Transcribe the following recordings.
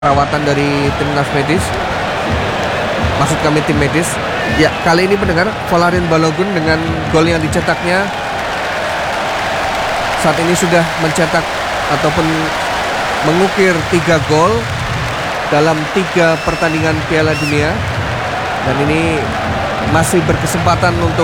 perawatan dari timnas medis, maksud kami tim medis. Ya, kali ini pendengar, Folarin Balogun dengan gol yang dicetaknya saat ini sudah mencetak ataupun mengukir 3 gol dalam 3 pertandingan Piala Dunia, dan ini masih berkesempatan untuk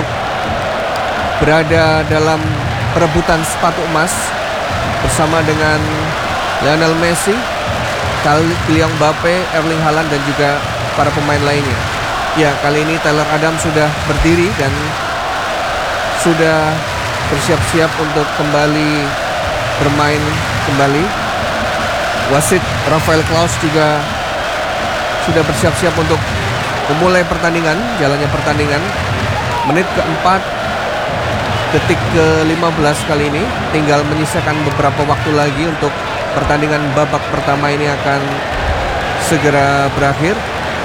berada dalam perebutan sepatu emas bersama dengan Lionel Messi, Kylian Mbappe, Erling Haaland, dan juga para pemain lainnya. Ya, kali ini Tyler Adams sudah berdiri dan sudah bersiap-siap untuk kembali bermain kembali. Wasit Rafael Klaus juga sudah bersiap-siap untuk memulai pertandingan, jalannya pertandingan. Menit keempat, detik ke-15 kali ini, tinggal menyisakan beberapa waktu lagi untuk pertandingan babak pertama ini akan segera berakhir.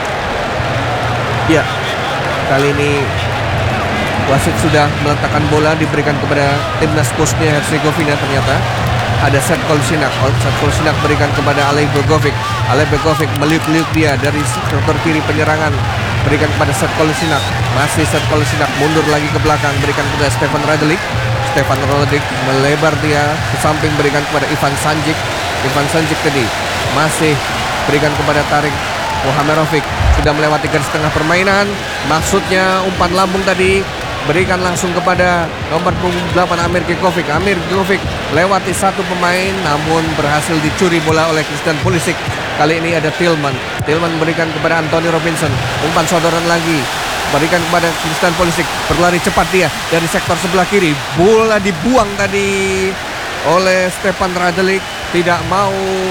Ya, kali ini wasit sudah meletakkan bola, diberikan kepada timnas Bosnia Herzegovina. Ternyata ada Set Kolšinak. Set Kolšinak berikan kepada Alej Begovic. Alej Begovic meliuk-liuk dia dari sektor kiri penyerangan, berikan kepada Set Kolšinak. Masih Set Kolšinak mundur lagi ke belakang, berikan kepada Stefan Radelic. Stefan Radelic melebar dia ke samping, berikan kepada Ivan Sanjic. Ivan Sanjic tadi masih berikan kepada Tarik Muhamerovic. Sudah melewati garis tengah permainan, maksudnya umpan lambung tadi, berikan langsung kepada nomor 8 Amir Gekovic. Amir Gekovic lewati satu pemain, namun berhasil dicuri bola oleh Christian Pulisic. Kali ini ada Tillman. Tillman berikan kepada Anthony Robinson. Umpan sodoran lagi, berikan kepada Christian Pulisic. Berlari cepat dia dari sektor sebelah kiri. Bola dibuang tadi oleh Stefan Radelic. Tidak mau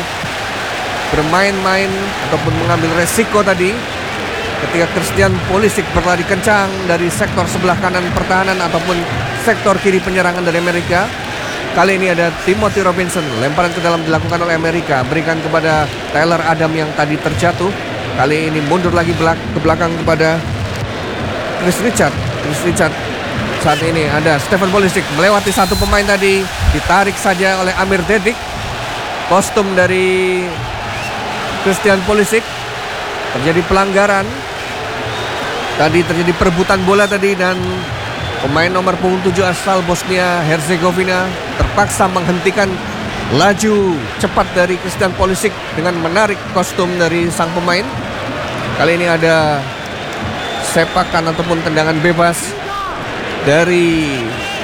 bermain-main ataupun mengambil resiko tadi ketika Christian Pulisic berlari kencang dari sektor sebelah kanan pertahanan ataupun sektor kiri penyerangan dari Amerika. Kali ini ada Timothy Robinson. Lemparan ke dalam dilakukan oleh Amerika, berikan kepada Tyler Adam yang tadi terjatuh. Kali ini mundur lagi ke belakang kepada Chris Richard. Saat ini ada Stefan Pulisic melewati satu pemain tadi, ditarik saja oleh Amir Dedic. Kostum dari Christian Pulisic, terjadi pelanggaran. Tadi terjadi perebutan bola tadi, dan pemain nomor punggung 7 asal Bosnia Herzegovina terpaksa menghentikan laju cepat dari Christian Pulisic dengan menarik kostum dari sang pemain. Kali ini ada sepakan ataupun tendangan bebas dari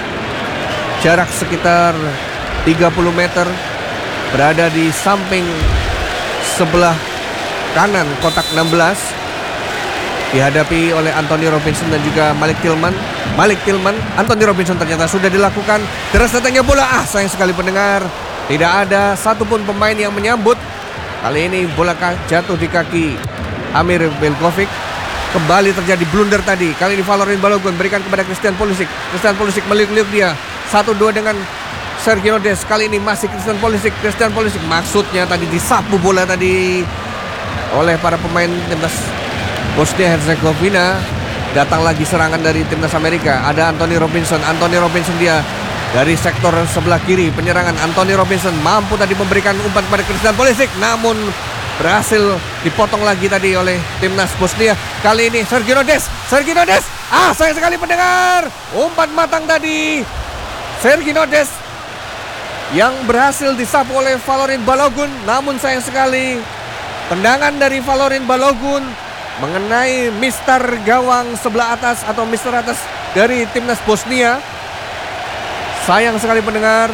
jarak sekitar 30 meter, berada di samping sebelah kanan kotak 16, dihadapi oleh Anthony Robinson dan juga Malik Tillman. Anthony Robinson ternyata sudah dilakukan. Deras datangnya bola, sayang sekali pendengar, tidak ada satupun pemain yang menyambut. Kali ini bola jatuh di kaki Amir Begovic. Kembali terjadi blunder tadi. Kali ini Folarin Balogun berikan kepada Christian Pulisic. Christian Pulisic meliuk-liuk dia 1-2 dengan Sergio Des. Kali ini masih Christian Pulisic maksudnya tadi disapu bola tadi oleh para pemain timnas Bosnia Herzegovina. Datang lagi serangan dari timnas Amerika. Ada Anthony Robinson dia dari sektor sebelah kiri penyerangan. Anthony Robinson mampu tadi memberikan umpan kepada Christian Pulisic, namun berhasil dipotong lagi tadi oleh timnas Bosnia. Kali ini Sergio Des. Sayang sekali pendengar, umpan matang tadi Sergio Des yang berhasil disapu oleh Folarin Balogun, namun sayang sekali tendangan dari Folarin Balogun mengenai mister gawang sebelah atas atau mister atas dari timnas Bosnia. Sayang sekali pendengar,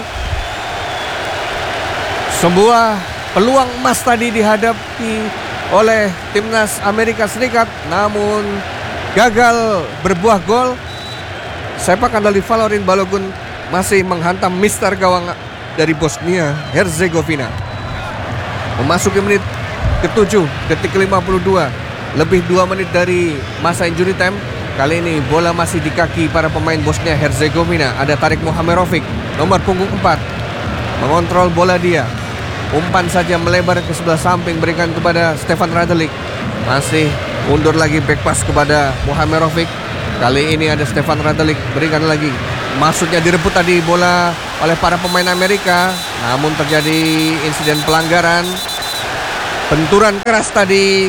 sebuah peluang emas tadi dihadapi oleh timnas Amerika Serikat, namun gagal berbuah gol. Sepakan dari Folarin Balogun masih menghantam mister gawang dari Bosnia Herzegovina. Memasuki menit ke-7, detik ke-52, lebih 2 menit dari masa injury time. Kali ini bola masih di kaki para pemain Bosnia Herzegovina. Ada Tarik Muhamerovic, nomor punggung 4, mengontrol bola dia. Umpan saja melebar ke sebelah samping, berikan kepada Stefan Radelic. Masih mundur lagi, back pass kepada Muhamerovic. Kali ini ada Stefan Radelic, berikan lagi. Maksudnya direbut tadi bola oleh para pemain Amerika, namun terjadi insiden pelanggaran. benturan keras tadi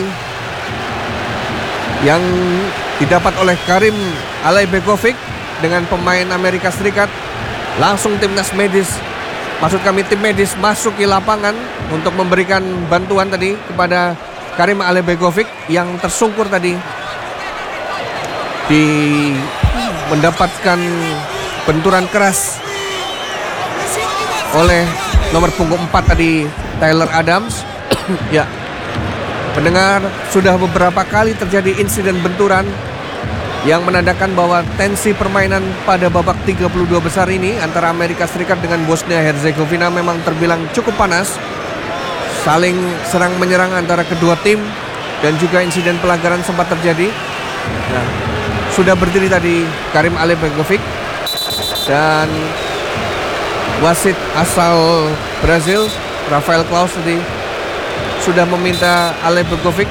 yang didapat oleh Karim Alaybegovic dengan pemain Amerika Serikat. Langsung timnas medis, maksud kami tim medis masuk ke lapangan untuk memberikan bantuan tadi kepada Karim Alaybegovic yang tersungkur tadi, mendapatkan benturan keras oleh nomor punggung 4 tadi, Tyler Adams. Ya, pendengar, sudah beberapa kali terjadi insiden benturan yang menandakan bahwa tensi permainan pada babak 32 besar ini antara Amerika Serikat dengan Bosnia Herzegovina memang terbilang cukup panas. Saling serang menyerang antara kedua tim dan juga insiden pelanggaran sempat terjadi. Nah, sudah berdiri tadi Karim Alaybegovic dan wasit asal Brazil Rafael Claus tadi sudah meminta Alaybegovic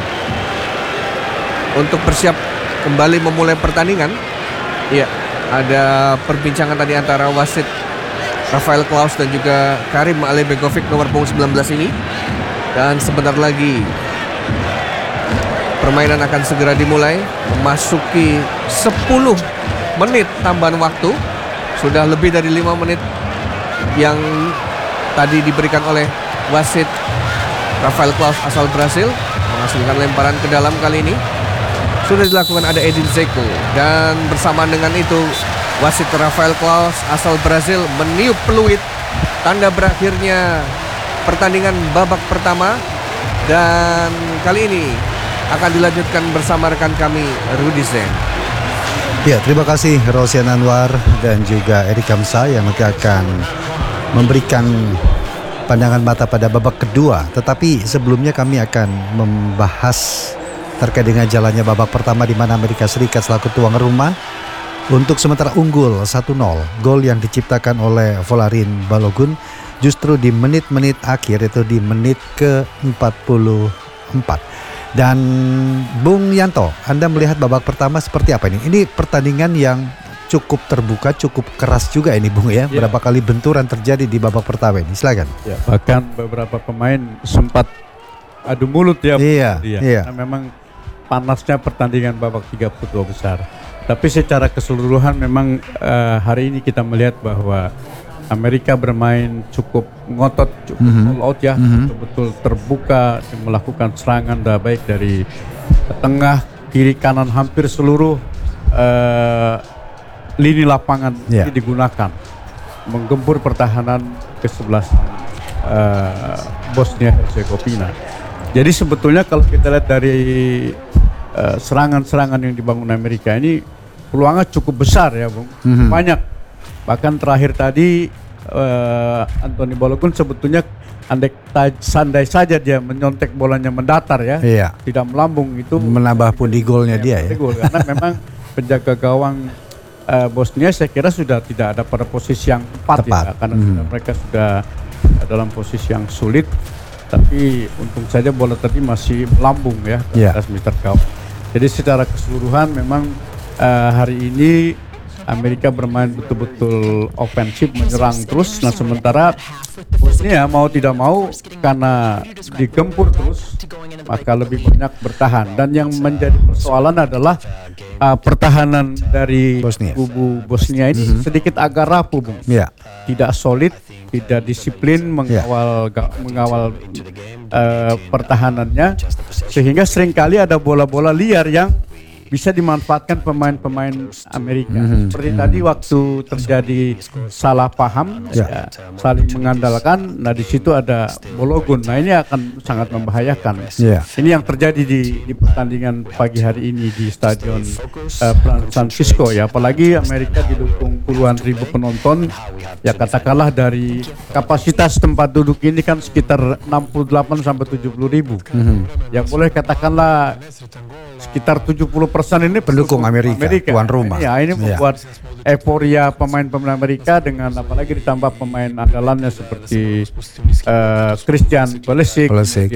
untuk bersiap kembali memulai pertandingan. Iya, ada perbincangan tadi antara wasit Rafael Claus dan juga Karim Alaybegovic nomor punggung 19 ini. Dan sebentar lagi permainan akan segera dimulai, memasuki 10 menit tambahan waktu. Sudah lebih dari 5 menit yang tadi diberikan oleh wasit Rafael Claus asal Brasil, menghasilkan lemparan ke dalam kali ini. Sudah dilakukan, ada Edin Dzeko, dan bersamaan dengan itu wasit Rafael Claus asal Brasil meniup peluit tanda berakhirnya pertandingan babak pertama. Dan kali ini akan dilanjutkan bersama rekan kami Rudi Zen. Ya, terima kasih Rosian Anwar dan juga Erik Kamsa yang nanti akan memberikan pandangan mata pada babak kedua. Tetapi sebelumnya kami akan membahas terkait dengan jalannya babak pertama di mana Amerika Serikat selaku tuan rumah untuk sementara unggul 1-0. Gol yang diciptakan oleh Volarin Balogun justru di menit-menit akhir, itu di menit ke-44. Dan Bung Yanto, Anda melihat babak pertama seperti apa ini? Ini pertandingan yang cukup terbuka, cukup keras juga ini Bung ya. Berapa kali benturan terjadi di babak pertama ini? Silakan. Ya, bahkan beberapa pemain sempat adu mulut ya. Iya. Karena memang panasnya pertandingan babak 32 besar. Tapi secara keseluruhan memang hari ini kita melihat bahwa Amerika bermain cukup ngotot, cukup all out ya, betul-betul terbuka, melakukan serangan baik dari tengah, kiri, kanan, hampir seluruh lini lapangan ini digunakan, menggempur pertahanan ke-11 Bosnia Herzegovina. Jadi sebetulnya kalau kita lihat dari serangan-serangan yang dibangun Amerika ini peluangnya cukup besar ya Bung, banyak. Bahkan terakhir tadi Anthony Balogun sebetulnya sandai saja dia menyontek bolanya mendatar ya, tidak melambung, itu menambah pundi golnya dia ya. Gol, karena memang penjaga gawang Bosnia saya kira sudah tidak ada pada posisi yang tepat. Ya, karena mereka sudah dalam posisi yang sulit. Tapi untung saja bola tadi masih melambung ya ke atas meter gawang. Jadi secara keseluruhan memang hari ini Amerika bermain betul-betul ofensif, menyerang terus. Nah sementara Bosnia mau tidak mau karena digempur terus maka lebih banyak bertahan. Dan yang menjadi persoalan adalah pertahanan dari kubu Bosnia ini sedikit agak rapuh Bung. Tidak solid, tidak disiplin mengawal pertahanannya, sehingga seringkali ada bola-bola liar yang bisa dimanfaatkan pemain-pemain Amerika. Seperti tadi waktu terjadi salah paham, saling mengandalkan. Nah di situ ada Balogun. Nah ini akan sangat membahayakan. Ini yang terjadi di pertandingan pagi hari ini di Stadion San Francisco ya. Apalagi Amerika didukung puluhan ribu penonton. Ya katakanlah dari kapasitas tempat duduk ini kan sekitar 68 sampai 70 ribu. Ya boleh katakanlah sekitar 70% ini pendukung Amerika, tuan rumah. Ya ini membuat euforia pemain-pemain Amerika, dengan apalagi ditambah pemain andalannya seperti Christian Pulisic,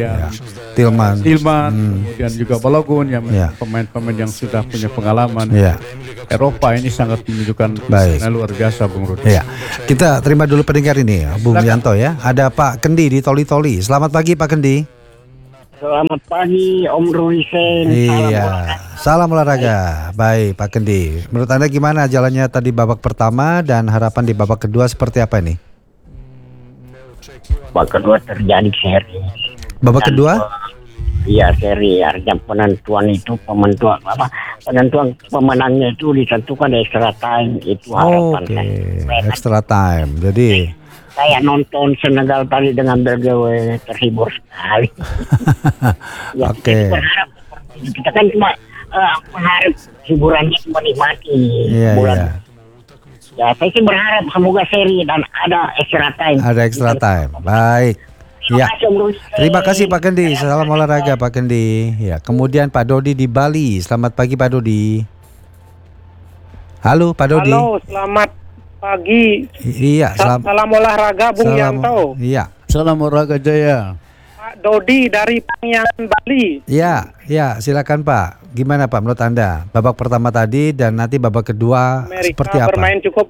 Tillman, kemudian juga Balogun yang pemain-pemain yang sudah punya pengalaman Eropa. Ini sangat menunjukkan luar biasa Bung Rudi. Kita terima dulu pendengar ini Bung Yanto ya. Ada Pak Kendi di Toli-Toli. Selamat pagi Pak Kendi. Selamat pagi Om Ruhisen. Iya, salam olahraga. Baik, Pak Kendi. Menurut Anda gimana jalannya tadi babak pertama dan harapan di babak kedua seperti apa ini? Babak kedua terjadi seri. Babak kedua? Iya seri. Artinya penentuan pemenangnya itu ditentukan extra time, itu harapan Oke, saya. extra time. Jadi Saya nonton Senegal tadi dengan bergawe terhibur sekali. Ya, Oke. kita berharap kita kan cuma berharap hiburannya menikmati Iya, bulan. iya. Ya saya sih berharap semoga seri dan ada extra time. Ada extra time. Baik. Ya. Terima kasih Pak Kendi. Salam olahraga Pak Kendi. Ya, kemudian Pak Dodi di Bali. Selamat pagi Pak Dodi. Halo Pak Dodi. Halo, selamat pagi. Iya, Salam olahraga Bung Yanto. Iya. Salam olahraga jaya. Pak Dodi dari Pangyangan Bali. Iya, ya, silakan Pak. Gimana Pak menurut Anda? Babak pertama tadi dan nanti babak kedua Amerika seperti apa? bermain cukup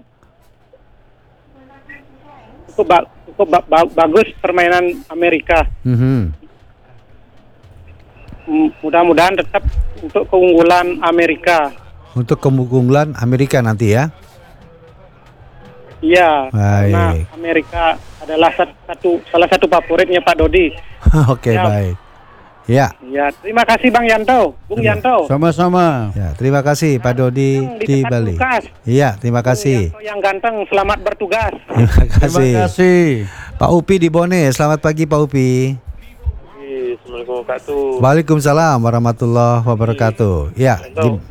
bagus permainan Amerika. Mudah-mudahan tetap untuk keunggulan Amerika. Untuk keunggulan Amerika nanti ya. Iya, karena Baik. Amerika adalah salah satu favoritnya Pak Dodi. Oke, Ya. baik. Ya. Ya, terima kasih Bang Yanto, Bung Yanto. Sama-sama. Ya, terima kasih Pak Dodi Yang di dekat Bali. Lukas. Iya, terima kasih. Bung Yanto yang ganteng, selamat bertugas. Terima kasih. Terima kasih. Pak Upi di Bone, selamat pagi Pak Upi. Assalamualaikum wabarakatuh. Waalaikumsalam warahmatullahi wabarakatuh. Ya,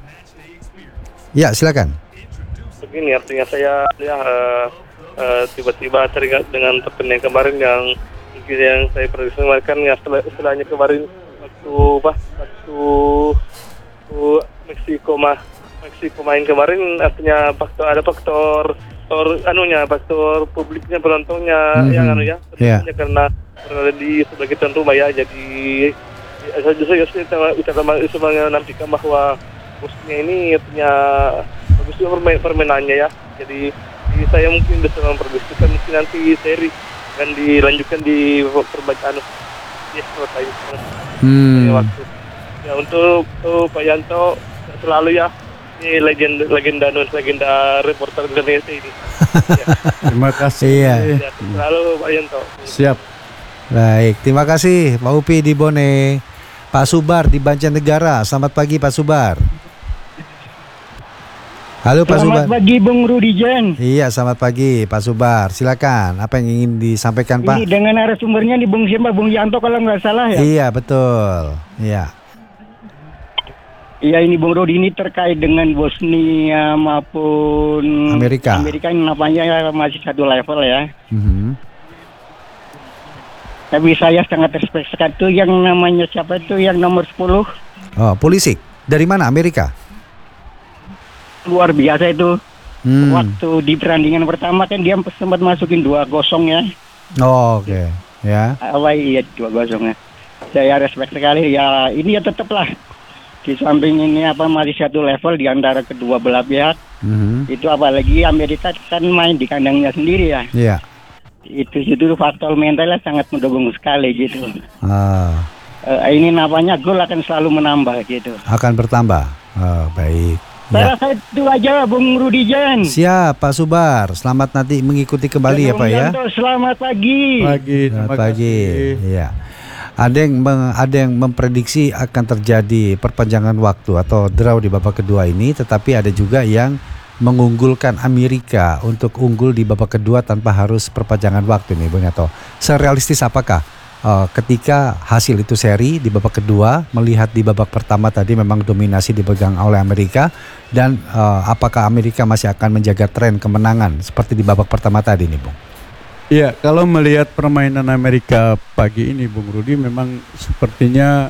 ya silakan. Begini artinya saya tiba-tiba teringat dengan pertandingan kemarin yang mungkin yang saya prediksi kemarin ya setelahnya kemarin waktu Meksiko main kemarin, artinya faktor publiknya, penontonnya yang Yeah. karena berada di sebagai tuan rumah ya, jadi saya justru menantikan bahwa Bosnia ini artinya bagus juga permainannya ya, jadi saya mungkin bisa memprediksikan mungkin nanti seri akan dilanjutkan di perbacaan selesai waktu ya. Untuk Pak Yanto selalu ya, ini legenda reporter Indonesia ini ya. Terima kasih. Iya. Ya, selalu Pak Yanto. Siap. Baik, terima kasih Pak Upi di Bone. Pak Subar di Banjarnegara, selamat pagi Pak Subar. Halo Pak Subar. Selamat pagi Bung Rudijen. Iya, selamat pagi Pak Subar. Silakan, apa yang ingin disampaikan Pak? Ini dengan narasumbernya di Bung Siapa, Bung Yanto kalau nggak salah ya. Iya, betul. Iya. Iya, ini Bung Rudi, ini terkait dengan Bosnia maupun Amerika. Amerika ini nampaknya masih satu level ya. Mhm. Tapi saya sangat respect sekali tuh yang namanya siapa itu yang nomor 10. Oh, Pulisic. Dari mana? Amerika? Luar biasa itu. Hmm. Waktu di pertandingan pertama kan dia sempat masukin 2-0 ya. Oh, oke. Ya. Iya 2-0 ya. Saya respect sekali ya. Ini ya tetaplah di samping ini masih satu level di antara kedua belah pihak. Mhm. Itu apalagi Amerika kan main di kandangnya sendiri ya. Iya. Itu faktor mentalnya sangat mendukung sekali gitu. Ah, Ini namanya gol akan selalu menambah gitu. akan bertambah. Oh, baik. Saya Ya. rasa itu aja Bung Rudijen. Siap Pak Subar. Selamat nanti mengikuti kembali ya Pak ya. Selamat pagi. Pagi. Selamat Terima pagi. kasih. Iya. Ada yang memprediksi akan terjadi perpanjangan waktu atau draw di babak kedua ini, tetapi ada juga yang mengunggulkan Amerika untuk unggul di babak kedua tanpa harus perpanjangan waktu nih Bung Yato. Serealistis apakah ketika hasil itu seri di babak kedua, melihat di babak pertama tadi memang dominasi dipegang oleh Amerika, dan apakah Amerika masih akan menjaga tren kemenangan seperti di babak pertama tadi nih Bung? Iya, kalau melihat permainan Amerika pagi ini, Bung Rudi, memang sepertinya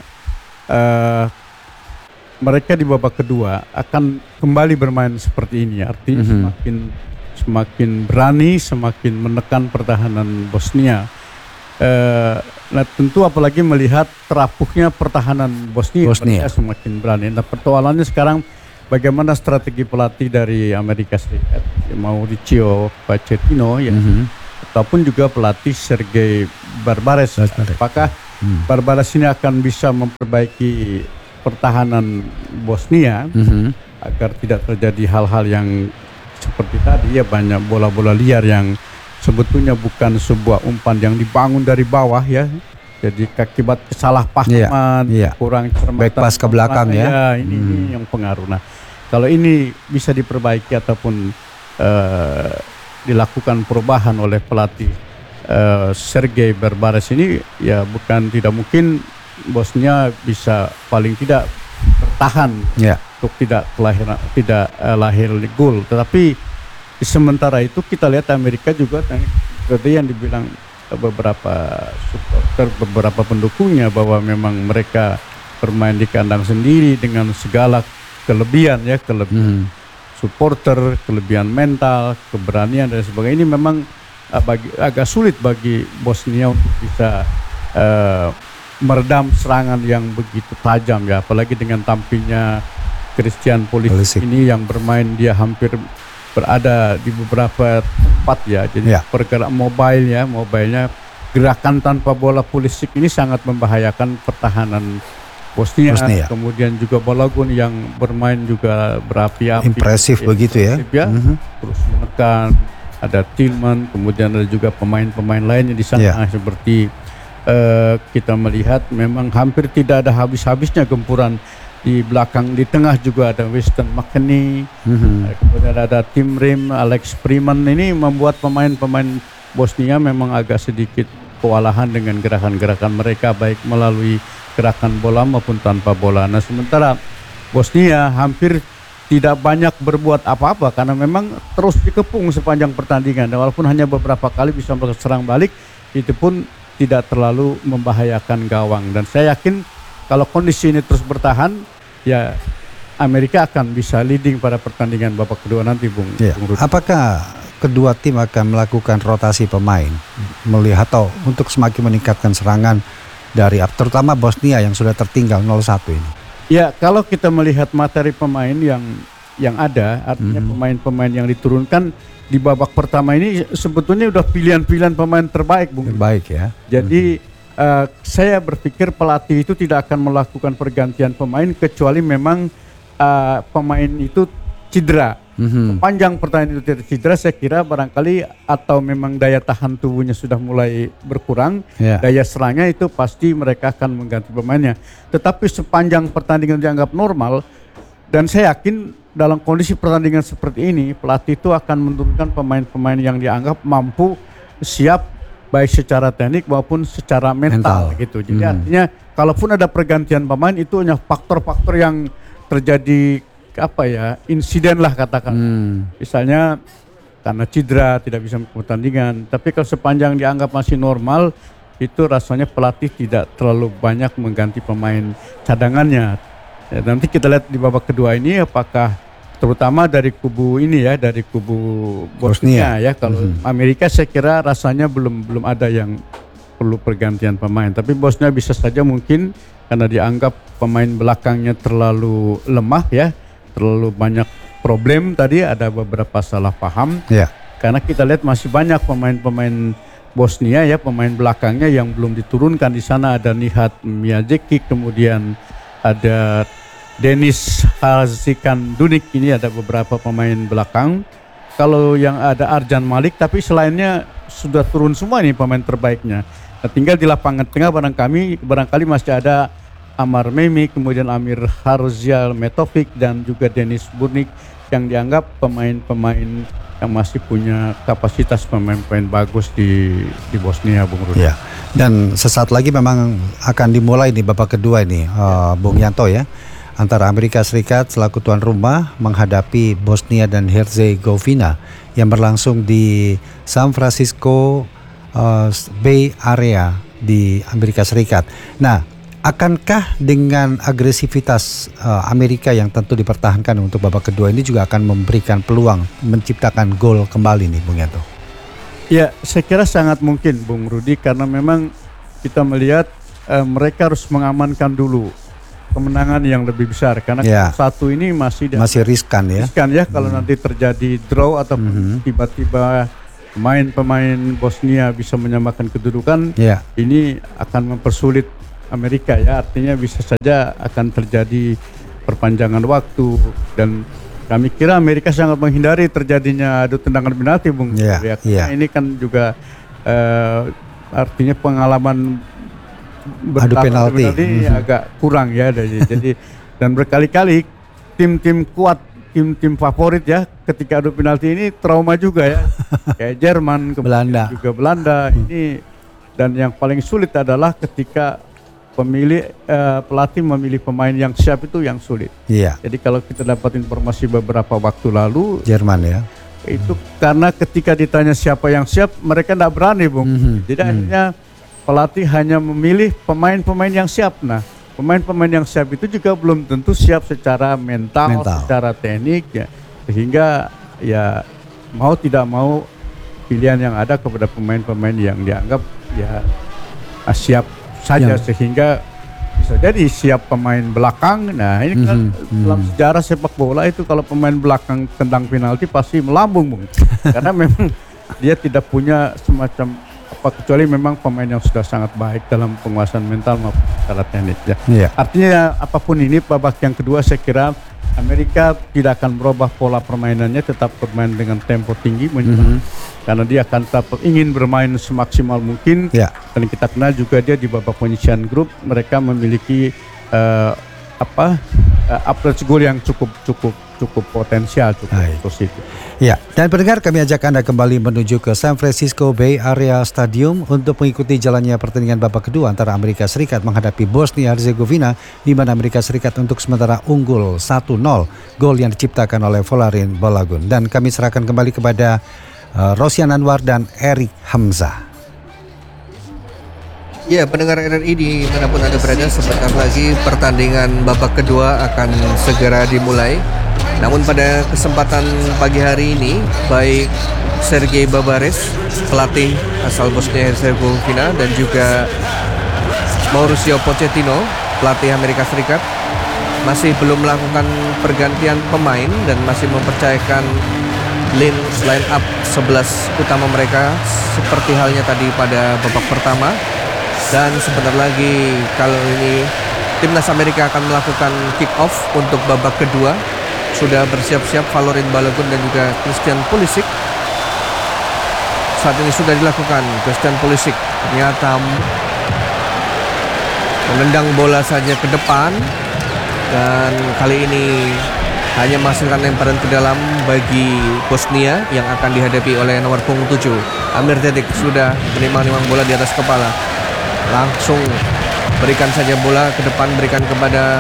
mereka di babak kedua akan kembali bermain seperti ini. Artinya semakin berani, semakin menekan pertahanan Bosnia. Nah tentu apalagi melihat terapuhnya pertahanan Bosnia. Mereka semakin berani. Nah persoalannya sekarang bagaimana strategi pelatih dari Amerika Serikat, Mauricio Pochettino ya. Ataupun juga pelatih Sergei Barbares. Apakah Barbaras ini akan bisa memperbaiki pertahanan Bosnia agar tidak terjadi hal-hal yang seperti tadi ya, banyak bola-bola liar yang sebetulnya bukan sebuah umpan yang dibangun dari bawah ya. Jadi akibat kesalahpahaman, kurang cermatan, back pass ke belakang ya. Ini yang pengaruh. Nah, kalau ini bisa diperbaiki ataupun dilakukan perubahan oleh pelatih Sergei Barbaras ini, ya bukan tidak mungkin Bosnia bisa paling tidak bertahan untuk tidak lahir gol. Tetapi sementara itu kita lihat Amerika juga seperti yang dibilang beberapa supporter, beberapa pendukungnya, bahwa memang mereka bermain di kandang sendiri dengan segala kelebihan ya, kelebihan supporter, kelebihan mental, keberanian dan sebagainya. Ini memang agak sulit bagi Bosnia untuk bisa meredam serangan yang begitu tajam ya, apalagi dengan tampilnya Christian Pulisic ini yang bermain, dia hampir berada di beberapa tempat ya, jadi pergerakan mobilenya gerakan tanpa bola Pulisic ini sangat membahayakan pertahanan Bosnia. Kemudian juga Balogun yang bermain juga berapi-api, impresif begitu ya, terus menekan. Ada Tillman, kemudian ada juga pemain-pemain lainnya di sana seperti kita melihat memang hampir tidak ada habis-habisnya gempuran. Di belakang, di tengah juga ada Winston McKennie, kemudian ada Tim Rim, Alex Freeman. Ini membuat pemain-pemain Bosnia memang agak sedikit kewalahan dengan gerakan-gerakan mereka, baik melalui gerakan bola maupun tanpa bola. Nah, sementara Bosnia hampir tidak banyak berbuat apa-apa karena memang terus dikepung sepanjang pertandingan. Dan walaupun hanya beberapa kali bisa serang balik, itu pun tidak terlalu membahayakan gawang. Dan saya yakin kalau kondisi ini terus bertahan, ya Amerika akan bisa leading pada pertandingan babak kedua nanti, Bung Rudi. Apakah kedua tim akan melakukan rotasi pemain melihat atau untuk semakin meningkatkan serangan dari terutama Bosnia yang sudah tertinggal 0-1 ini? Ya, kalau kita melihat materi pemain yang ada, artinya pemain-pemain yang diturunkan di babak pertama ini sebetulnya udah pilihan-pilihan pemain terbaik, Bung. Terbaik ya. Jadi saya berpikir pelatih itu tidak akan melakukan pergantian pemain kecuali memang pemain itu cedera. Sepanjang pertandingan itu tidak cedera, saya kira barangkali atau memang daya tahan tubuhnya sudah mulai berkurang, daya serangnya itu pasti mereka akan mengganti pemainnya. Tetapi sepanjang pertandingan dianggap normal, dan saya yakin dalam kondisi pertandingan seperti ini, pelatih itu akan menurunkan pemain-pemain yang dianggap mampu siap baik secara teknik maupun secara mental. Gitu. Jadi artinya kalaupun ada pergantian pemain itu hanya faktor-faktor yang terjadi insiden lah katakan. Misalnya karena cedera tidak bisa pertandingan. Tapi kalau sepanjang dianggap masih normal, itu rasanya pelatih tidak terlalu banyak mengganti pemain cadangannya. Ya, nanti kita lihat di babak kedua ini apakah terutama dari kubu ini ya, dari kubu Bosnia ya. Kalau Amerika saya kira rasanya belum ada yang perlu pergantian pemain. Tapi Bosnia bisa saja mungkin karena dianggap pemain belakangnya terlalu lemah ya, terlalu banyak problem tadi, ada beberapa salah paham. Karena kita lihat masih banyak pemain-pemain Bosnia ya, pemain belakangnya yang belum diturunkan. Di sana ada Nihat Mijeki, kemudian ada Denis Hazikan Dunik, ini ada beberapa pemain belakang. Kalau yang ada Arjan Malik, tapi selainnya sudah turun semua ini pemain terbaiknya. Nah, tinggal di lapangan tengah barangkali masih ada Amar Memi, kemudian Amir Harzial Metovic dan juga Denis Burnik yang dianggap pemain-pemain yang masih punya kapasitas pemain-pemain bagus di Bosnia, Bung Rudi. Ya. Dan sesaat lagi memang akan dimulai di babak kedua ini, Bung Yanto ya, antara Amerika Serikat selaku tuan rumah menghadapi Bosnia dan Herzegovina yang berlangsung di San Francisco Bay Area di Amerika Serikat. Nah, akankah dengan agresivitas Amerika yang tentu dipertahankan untuk babak kedua ini juga akan memberikan peluang menciptakan gol kembali nih, Bung Yanto? Ya, saya kira sangat mungkin, Bung Rudi, karena memang kita melihat mereka harus mengamankan dulu kemenangan yang lebih besar, karena satu ini masih riskan ya. Riskan ya kalau nanti terjadi draw atau tiba-tiba pemain-pemain Bosnia bisa menyamakan kedudukan, Ya. ini akan mempersulit Amerika ya. Artinya bisa saja akan terjadi perpanjangan waktu, dan kami kira Amerika sangat menghindari terjadinya adu tendangan penalti, Bung. Ya, Ya, ya. Ini kan juga artinya pengalaman Adu penalti. agak kurang ya. Jadi dan berkali-kali tim-tim kuat, tim-tim favorit ya, ketika adu penalti ini trauma juga ya. Kayak Jerman, kemudian Belanda. juga Belanda ini. Dan yang paling sulit adalah ketika pelatih memilih pemain yang siap, itu yang sulit. Iya, Jadi kalau kita dapat informasi beberapa waktu lalu, Jerman ya. itu karena ketika ditanya siapa yang siap, mereka tidak berani, Bung. Jadi akhirnya pelatih hanya memilih pemain-pemain yang siap. Nah, pemain-pemain yang siap itu juga belum tentu siap secara mental. Secara teknik ya. Sehingga ya mau tidak mau pilihan yang ada kepada pemain-pemain yang dianggap ya siap saja, sehingga bisa jadi siap pemain belakang. Nah, ini kan dalam sejarah sepak bola itu kalau pemain belakang tendang penalti pasti melambung, Bung. Karena memang dia tidak punya semacam kecuali memang pemain yang sudah sangat baik dalam penguasaan mental maupun secara teknik ya. Iya. Artinya apapun ini, babak yang kedua saya kira Amerika tidak akan merubah pola permainannya, tetap bermain dengan tempo tinggi menyerang, karena dia akan tetap ingin bermain semaksimal mungkin. Ya. Dan kita kenal juga dia di babak penyisian grup mereka memiliki average goal yang cukup potensial, cukup positif. Ya, dan pendengar, kami ajak Anda kembali menuju ke San Francisco Bay Area Stadium untuk mengikuti jalannya pertandingan babak kedua antara Amerika Serikat menghadapi Bosnia Herzegovina, di mana Amerika Serikat untuk sementara unggul 1-0, gol yang diciptakan oleh Volarin Balagun. Dan kami serahkan kembali kepada Rosian Anwar dan Erik Hamzah. Ya, pendengar RRI dimanapun Anda berada, sebentar lagi pertandingan babak kedua akan segera dimulai. Namun pada kesempatan pagi hari ini, baik Sergei Babares, pelatih asal Bosnia Herzegovina, dan juga Mauricio Pochettino, pelatih Amerika Serikat, masih belum melakukan pergantian pemain dan masih mempercayakan line up 11 utama mereka seperti halnya tadi pada babak pertama. Dan sebentar lagi kalau ini timnas Amerika akan melakukan kick off untuk babak kedua. Sudah bersiap-siap Volarin Balagun dan juga Christian Pulisic. Saat ini sudah dilakukan. Christian Pulisic ternyata menendang bola saja ke depan, dan kali ini hanya menghasilkan lemparan ke dalam bagi Bosnia yang akan dihadapi oleh nomor punggung 7 Amir Dedik. Sudah menimang-nimang bola di atas kepala, langsung berikan saja bola ke depan, berikan kepada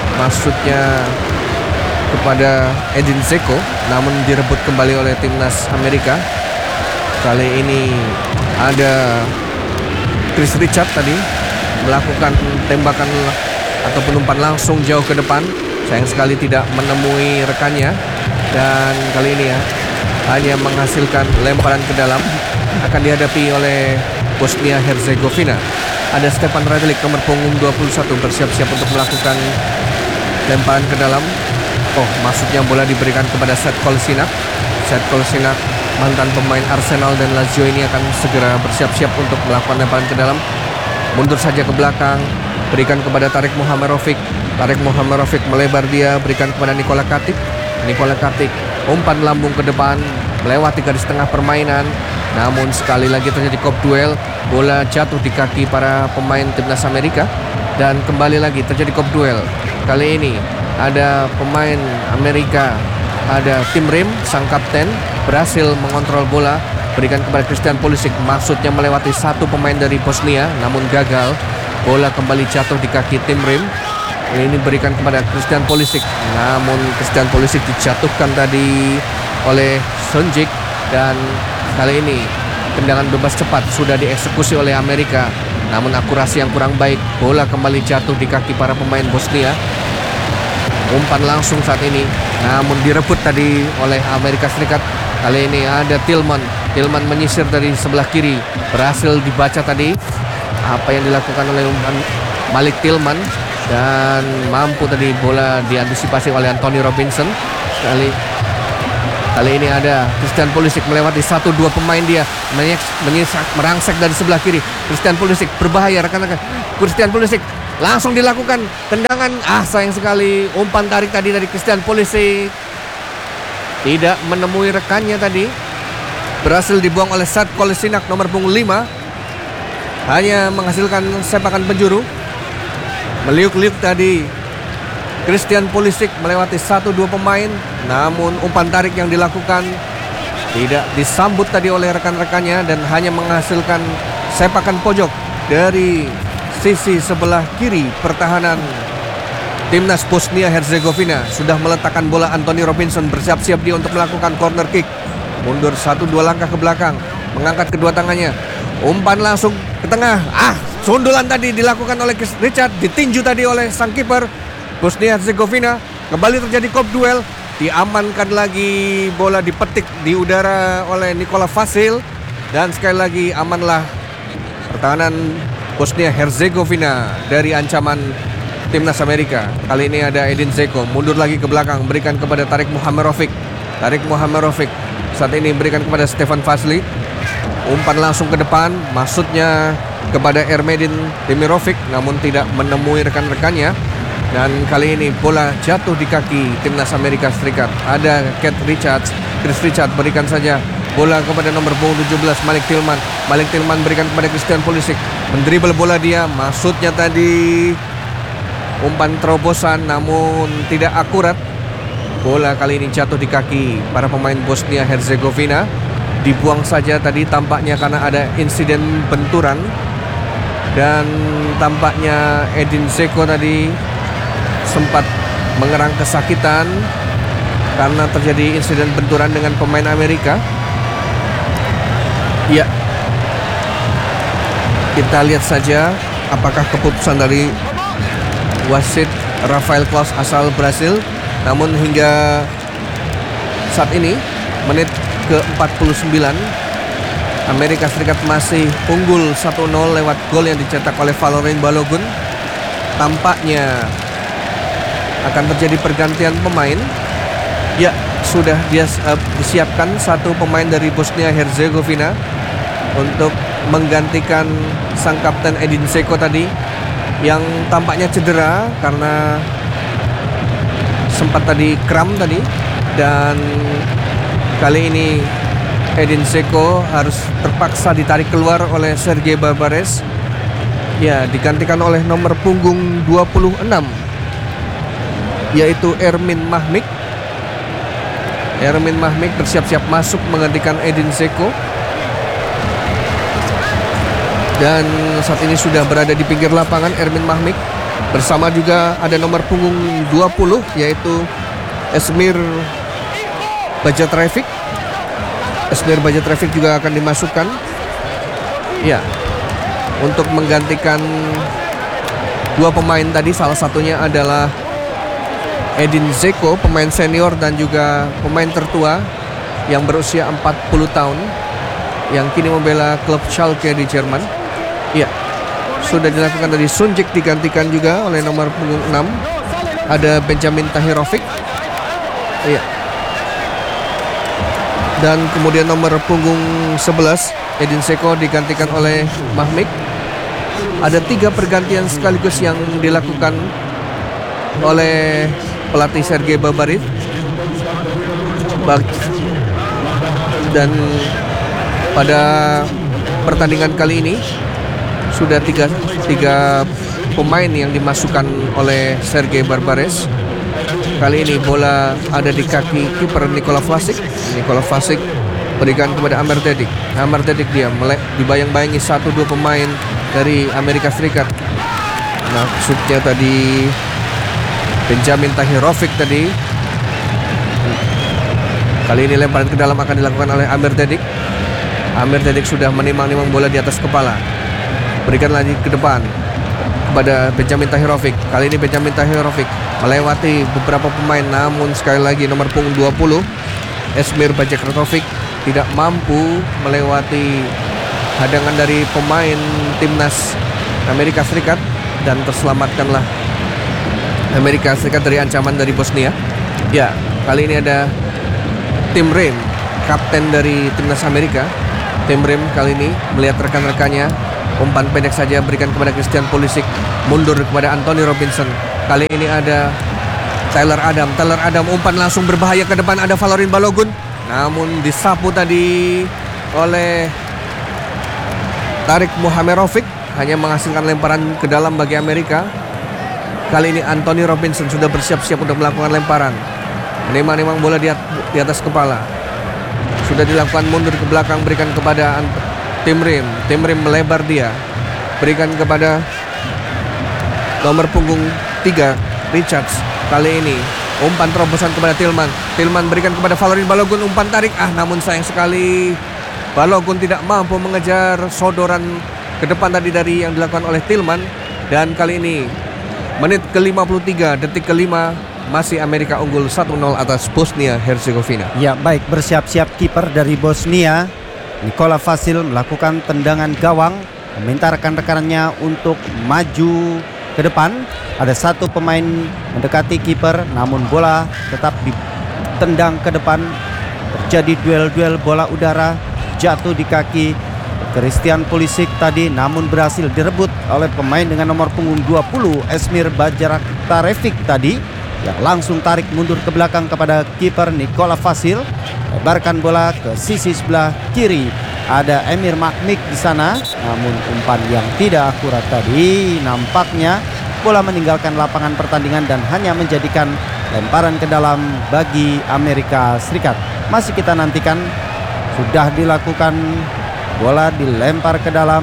kepada Edin Dzeko, namun direbut kembali oleh timnas Amerika. Kali ini ada Chris Richard tadi melakukan tembakan ataupun umpan langsung jauh ke depan, sayang sekali tidak menemui rekannya, dan kali ini hanya menghasilkan lemparan ke dalam. Akan dihadapi oleh Bosnia Herzegovina. Ada Stefan Radilic nomor punggung 21 bersiap-siap untuk melakukan lemparan ke dalam. Maksudnya bola diberikan kepada Seth Kolasinac. Seth Kolasinac, mantan pemain Arsenal dan Lazio, ini akan segera bersiap-siap untuk melakukan lemparan ke dalam. Mundur saja ke belakang, berikan kepada Tarik Muhammedovich. Tarik Muhammedovich melebar dia, berikan kepada Nikola Katic. Nikola Katic umpan lambung ke depan, melewati garis tengah permainan. Namun sekali lagi terjadi kop duel, bola jatuh di kaki para pemain timnas Amerika, dan kembali lagi terjadi kop duel. Kali ini ada pemain Amerika, ada Tim Rim, sang kapten, berhasil mengontrol bola, berikan kepada Christian Pulisic, maksudnya melewati satu pemain dari Bosnia, namun gagal. Bola kembali jatuh di kaki Tim Rim. Ini berikan kepada Christian Pulisic, namun Christian Pulisic dijatuhkan tadi oleh Sonjic, dan kali ini tendangan bebas cepat sudah dieksekusi oleh Amerika, namun akurasi yang kurang baik. Bola kembali jatuh di kaki para pemain Bosnia. Umpan langsung saat ini, namun direbut tadi oleh Amerika Serikat. Kali ini ada Tillman menyisir dari sebelah kiri, berhasil dibaca tadi apa yang dilakukan oleh Malik Tillman, dan mampu tadi bola diantisipasi oleh Anthony Robinson. Kali ini ada Christian Pulisic melewati 1-2 pemain dia, merangsek dari sebelah kiri. Christian Pulisic berbahaya rekan-rekan. Christian Pulisic langsung dilakukan tendangan. Sayang sekali umpan tarik tadi dari Christian Pulisic tidak menemui rekannya tadi. Berhasil dibuang oleh Sad Kolasinac nomor punggung 5. Hanya menghasilkan sepakan penjuru. Meliuk-liuk tadi Christian Pulisic melewati 1-2 pemain, namun umpan tarik yang dilakukan tidak disambut tadi oleh rekan-rekannya dan hanya menghasilkan sepakan pojok dari sisi sebelah kiri pertahanan timnas Bosnia Herzegovina. Sudah meletakkan bola Anthony Robinson, bersiap-siap dia untuk melakukan corner kick. Mundur 1-2 langkah ke belakang, mengangkat kedua tangannya, umpan langsung ke tengah. Sundulan tadi dilakukan oleh Richard, ditinju tadi oleh sang kiper Bosnia Herzegovina. Kembali terjadi kop duel, diamankan lagi, bola dipetik di udara oleh Nikola Vasil. Dan sekali lagi amanlah pertahanan Bosnia Herzegovina dari ancaman timnas Amerika. Kali ini ada Edin Dzeko, mundur lagi ke belakang, berikan kepada Tarik Muhamerovic. Tarik Muhamerovic saat ini berikan kepada Stefan Vasili. Umpan langsung ke depan, maksudnya kepada Ermedin Demirovic, namun tidak menemui rekan-rekannya. Dan kali ini bola jatuh di kaki timnas Amerika Serikat. Ada Chris Richards berikan saja bola kepada nomor punggung 17 Malik Tillman. Malik Tillman berikan kepada Christian Pulisic, mendribel bola dia, maksudnya tadi umpan terobosan namun tidak akurat. Bola kali ini jatuh di kaki para pemain Bosnia Herzegovina. Dibuang saja tadi tampaknya karena ada insiden benturan. Dan tampaknya Edin Dzeko tadi sempat mengerang kesakitan karena terjadi insiden benturan dengan pemain Amerika. Ya, kita lihat saja apakah keputusan dari wasit Rafael Claus asal Brasil. Namun hingga saat ini menit ke-49 Amerika Serikat masih unggul 1-0 lewat gol yang dicetak oleh Valorin Balogun. Tampaknya akan terjadi pergantian pemain. Ya, sudah disiapkan satu pemain dari Bosnia Herzegovina untuk menggantikan sang kapten Edin Dzeko tadi yang tampaknya cedera karena sempat tadi kram tadi. Dan kali ini Edin Dzeko harus terpaksa ditarik keluar oleh Sergei Barbares. Ya, digantikan oleh nomor punggung 26 yaitu Ermin Mahmik. Ermin Mahmik bersiap-siap masuk menggantikan Edin Dzeko. Dan saat ini sudah berada di pinggir lapangan Ermin Mahmik. Bersama juga ada nomor punggung 20 yaitu Esmir Bajatrevic. Esmir Bajatrevic juga akan dimasukkan. Ya, untuk menggantikan dua pemain tadi, salah satunya adalah Edin Dzeko, pemain senior dan juga pemain tertua yang berusia 40 tahun yang kini membela klub Schalke di Jerman. Ya, sudah dilakukan tadi. Sunjic digantikan juga oleh nomor punggung 6. Ada Benjamin Tahirovic. Iya. Dan kemudian nomor punggung 11 Edin Dzeko digantikan oleh Mahmik. Ada 3 pergantian sekaligus yang dilakukan oleh pelatih Sergei Barbares. Dan pada pertandingan kali ini sudah tiga pemain yang dimasukkan oleh Sergei Barbares. Kali ini bola ada di kaki kiper Nikola Vlasic. Nikola Vlasic berikan kepada Amer Dedik. Amer Dedik dia dibayang-bayangi 1-2 pemain dari Amerika Serikat. Maksudnya tadi Benjamin Tahirovic tadi. Kali ini lemparan ke dalam akan dilakukan oleh Amer Dedik. Amer Dedik sudah menimang-nimang bola di atas kepala. Berikan lagi ke depan kepada Benjamin Tahirovic. Kali ini Benjamin Tahirovic melewati beberapa pemain, namun sekali lagi nomor punggung 20 Esmir Bajatrevic tidak mampu melewati hadangan dari pemain timnas Amerika Serikat dan terselamatkanlah Amerika Serikat dari ancaman dari Bosnia. Ya, kali ini ada Tim Rim, kapten dari timnas Amerika. Tim Rim kali ini melihat rekan-rekannya, umpan pendek saja berikan kepada Christian Pulisic, mundur kepada Anthony Robinson. Kali ini ada Tyler Adam umpan langsung berbahaya ke depan, ada Valorin Balogun, namun disapu tadi oleh Tarik Muhamerovic, hanya menghasilkan lemparan ke dalam bagi Amerika. Kali ini Anthony Robinson sudah bersiap-siap untuk melakukan lemparan, menimang-nimang bola di atas kepala. Sudah dilakukan mundur ke belakang, berikan kepada Tim Rim. Tim Rim melebar dia, berikan kepada nomor punggung 3 Richards. Kali ini umpan terobosan kepada Tillman berikan kepada Valorin Balogun, umpan tarik, namun sayang sekali Balogun tidak mampu mengejar sodoran ke depan tadi dari yang dilakukan oleh Tillman. Dan kali ini menit ke-53, detik ke-5, masih Amerika unggul 1-0 atas Bosnia Herzegovina. Ya, baik, bersiap-siap kiper dari Bosnia Nikola Vasil melakukan tendangan gawang, meminta rekan-rekannya untuk maju ke depan. Ada satu pemain mendekati kiper, namun bola tetap ditendang ke depan. Terjadi duel-duel bola udara, jatuh di kaki Christian Pulisic tadi, namun berhasil direbut oleh pemain dengan nomor punggung 20 Esmir Bajraktarevic tadi, yang langsung tarik mundur ke belakang kepada kiper Nikola Vasil. Lebarkan bola ke sisi sebelah kiri. Ada Emir Makmik di sana, namun umpan yang tidak akurat tadi, nampaknya bola meninggalkan lapangan pertandingan dan hanya menjadikan lemparan ke dalam bagi Amerika Serikat. Masih kita nantikan, sudah dilakukan, bola dilempar ke dalam.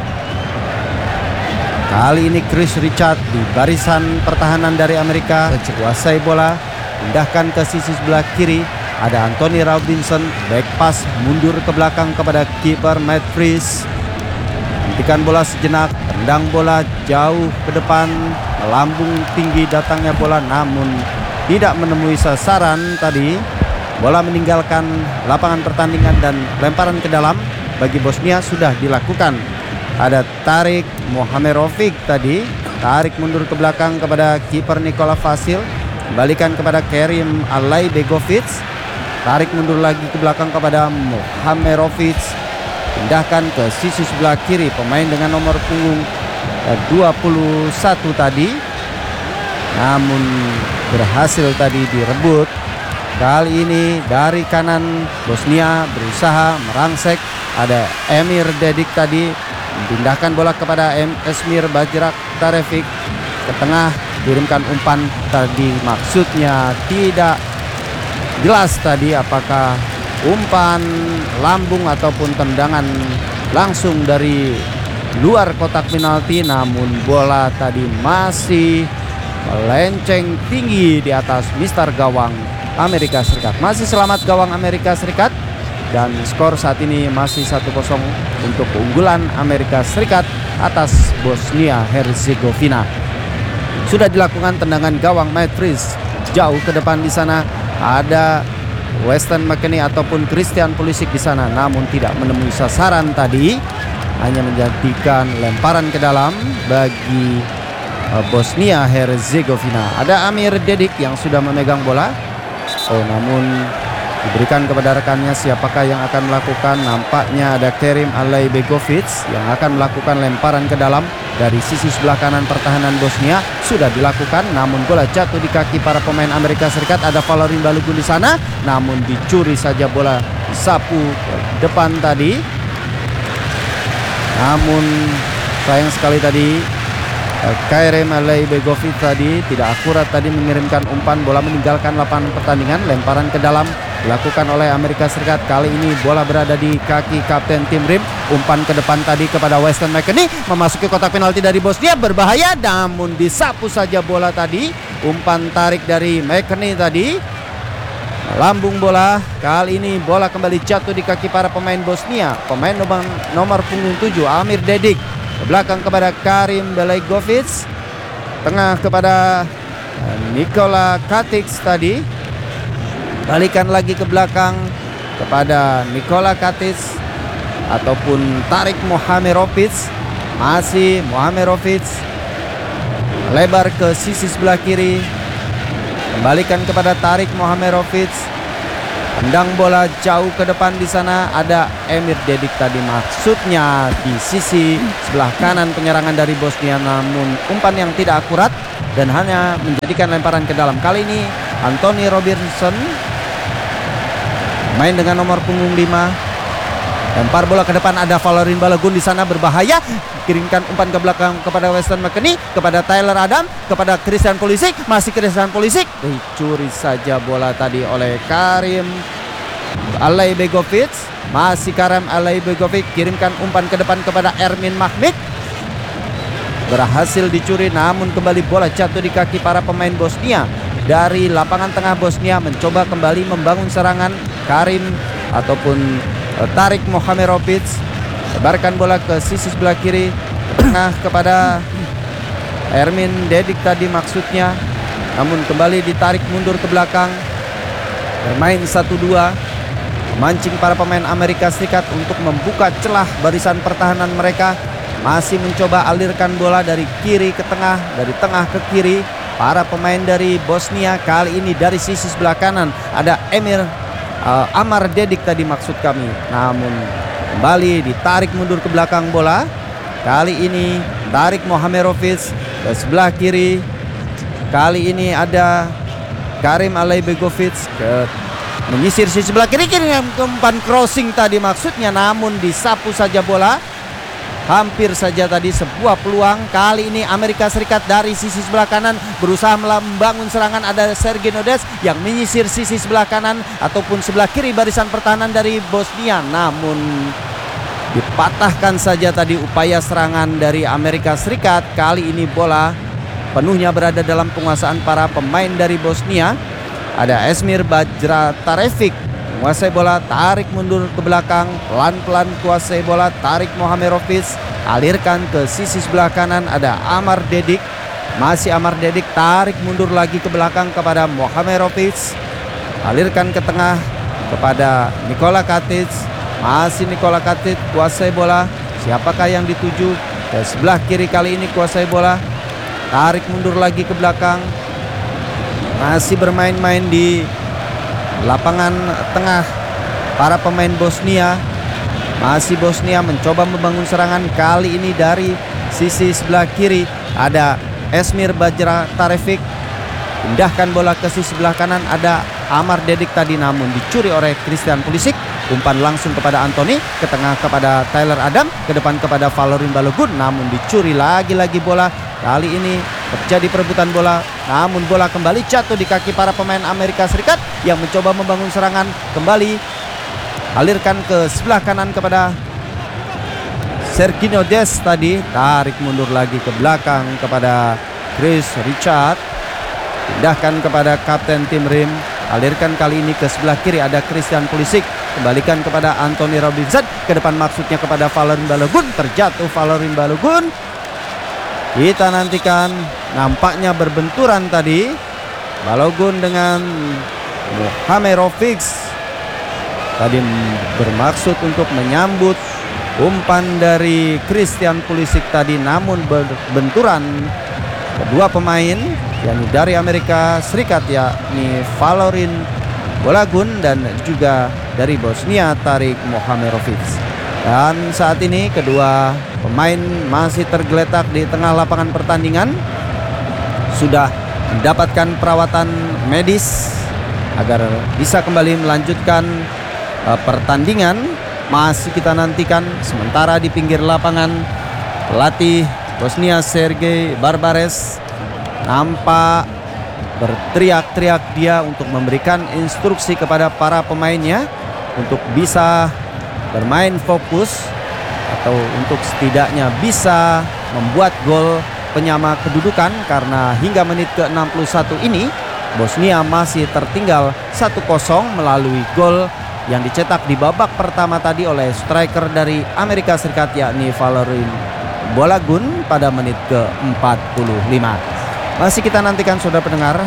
Kali ini Chris Richard di barisan pertahanan dari Amerika kuasai bola, pindahkan ke sisi sebelah kiri. Ada Anthony Robinson, back pass mundur ke belakang kepada kiper Matt Freese. Hentikan bola sejenak, tendang bola jauh ke depan, melambung tinggi datangnya bola, namun tidak menemui sasaran tadi. Bola meninggalkan lapangan pertandingan dan lemparan ke dalam bagi Bosnia sudah dilakukan. Ada Tarik Muhamerovic tadi, tarik mundur ke belakang kepada kiper Nikola Vasil, kembalikan kepada Kerim Alaibegovic, tarik mundur lagi ke belakang kepada Muhamerovic, pindahkan ke sisi sebelah kiri, pemain dengan nomor punggung 21 tadi, namun berhasil tadi direbut. Kali ini dari kanan Bosnia berusaha merangsek, ada Emir Dedik tadi, pindahkan bola kepada Esmir Bajraktarevic ke tengah, kirimkan umpan tadi, maksudnya tidak jelas tadi apakah umpan lambung ataupun tendangan langsung dari luar kotak penalti, namun bola tadi masih melenceng tinggi di atas mistar gawang Amerika Serikat. Masih selamat gawang Amerika Serikat dan skor saat ini masih 1-0 untuk keunggulan Amerika Serikat atas Bosnia Herzegovina. Sudah dilakukan tendangan gawang Matt Freese jauh ke depan di sana. Ada Weston McKennie ataupun Christian Pulisic di sana, namun tidak menemui sasaran tadi, hanya menjadikan lemparan ke dalam bagi Bosnia Herzegovina. Ada Amir Dedik yang sudah memegang bola, namun diberikan kepada rekannya. Siapakah yang akan melakukan? Nampaknya ada Kerim Alaibegovic yang akan melakukan lemparan ke dalam dari sisi sebelah kanan pertahanan Bosnia. Sudah dilakukan, namun bola jatuh di kaki para pemain Amerika Serikat. Ada Valorin Balogun di sana, namun dicuri saja bola, disapu ke depan tadi. Namun sayang sekali tadi Kerim Alaibegovic tadi tidak akurat tadi mengirimkan umpan, bola meninggalkan lapangan pertandingan. Lemparan ke dalam dilakukan oleh Amerika Serikat. Kali ini bola berada di kaki kapten tim Rim. Umpan ke depan tadi kepada Weston McKennie, memasuki kotak penalti dari Bosnia, berbahaya, namun disapu saja bola tadi. Umpan tarik dari McKennie tadi, lambung bola. Kali ini bola kembali jatuh di kaki para pemain Bosnia. Pemain nomor punggung 7 Amir Dedik ke belakang kepada Karim Belegovic, tengah kepada Nikola Katic tadi, balikan lagi ke belakang kepada Nikola Katic ataupun Tarik Muhamerovic. Masih Muhamerovic lebar ke sisi sebelah kiri, kembalikan kepada Tarik Muhamerovic, Tendang bola jauh ke depan di sana, ada Emir Dedik tadi, maksudnya di sisi sebelah kanan penyerangan dari Bosnia, namun umpan yang tidak akurat dan hanya menjadikan lemparan ke dalam. Kali ini Anthony Robinson main dengan nomor punggung 5. Lempar bola ke depan, ada Valorin Balogun di sana, berbahaya. Kirimkan umpan ke belakang kepada Weston McKennie, kepada Tyler Adam, kepada Christian Pulisic, masih Christian Pulisic. Dicuri saja bola tadi oleh Karim Alaibegovic. Masih Karim Alaibegovic, kirimkan umpan ke depan kepada Ermin Mahmik. Berhasil dicuri, namun kembali bola jatuh di kaki para pemain Bosnia. Dari lapangan tengah Bosnia mencoba kembali membangun serangan. Karim ataupun Tarik Mohamerovic lebarkan bola ke sisi sebelah kiri, tengah kepada Ermin Dedik tadi maksudnya, namun kembali ditarik mundur ke belakang. Bermain 1-2, memancing para pemain Amerika Serikat untuk membuka celah barisan pertahanan mereka. Masih mencoba alirkan bola dari kiri ke tengah, dari tengah ke kiri. Para pemain dari Bosnia kali ini dari sisi sebelah kanan ada Amar Dedik tadi maksud kami, namun kembali ditarik mundur ke belakang bola. Kali ini Tarik Mohamerovic ke sebelah kiri. Kali ini ada Karim Alaibegovic menyisir sisi sebelah kiri, umpan crossing tadi maksudnya, namun disapu saja bola. Hampir saja tadi sebuah peluang. Kali ini Amerika Serikat dari sisi sebelah kanan berusaha membangun serangan. Ada Sergej Nodes yang menyisir sisi sebelah kanan ataupun sebelah kiri barisan pertahanan dari Bosnia, namun dipatahkan saja tadi upaya serangan dari Amerika Serikat. Kali ini bola penuhnya berada dalam penguasaan para pemain dari Bosnia. Ada Esmir Bajratarevic menguasai bola, tarik mundur ke belakang, pelan-pelan kuasai bola. Tarik Mohamerovic, alirkan ke sisi sebelah kanan, ada Amar Dedik. Masih Amar Dedik, tarik mundur lagi ke belakang kepada Mohamerovic, alirkan ke tengah kepada Nikola Katic. Masih Nikola Katic kuasai bola, siapakah yang dituju? Ke sebelah kiri kali ini kuasai bola, tarik mundur lagi ke belakang. Masih bermain-main di lapangan tengah para pemain Bosnia. Masih Bosnia mencoba membangun serangan, kali ini dari sisi sebelah kiri ada Esmir Bajratarevic. Pindahkan bola ke sisi sebelah kanan, ada Amar Dedik tadi, namun dicuri oleh Christian Pulisic. Umpan langsung kepada Anthony, ke tengah kepada Tyler Adam, ke depan kepada Valorin Balogun, namun dicuri lagi-lagi bola. Kali ini terjadi perebutan bola, namun bola kembali jatuh di kaki para pemain Amerika Serikat yang mencoba membangun serangan. Kembali alirkan ke sebelah kanan kepada Sergej Nodes tadi, tarik mundur lagi ke belakang kepada Chris Richard, pindahkan kepada Kapten Tim Rim, alirkan kali ini ke sebelah kiri ada Christian Pulisic, kembalikan kepada Anthony Robinson, ke depan maksudnya kepada Valorin Balogun, terjatuh Valorin Balogun. Kita nantikan, nampaknya berbenturan tadi Balogun dengan Mohamerovic. Tadi bermaksud untuk menyambut umpan dari Christian Pulisic tadi, namun berbenturan kedua pemain yakni dari Amerika Serikat, yakni Valorin Balogun dan juga dari Bosnia Tarik Mohamerovic. Dan saat ini kedua pemain masih tergeletak di tengah lapangan pertandingan, sudah mendapatkan perawatan medis agar bisa kembali melanjutkan pertandingan. Masih kita nantikan, sementara di pinggir lapangan pelatih Bosnia Sergej Barbares nampak berteriak-teriak dia untuk memberikan instruksi kepada para pemainnya untuk bisa bermain fokus atau untuk setidaknya bisa membuat gol penyama kedudukan, karena hingga menit ke-61 ini Bosnia masih tertinggal 1-0 melalui gol yang dicetak di babak pertama tadi oleh striker dari Amerika Serikat yakni Valorin Balogun pada menit ke-45. Masih kita nantikan saudara pendengar,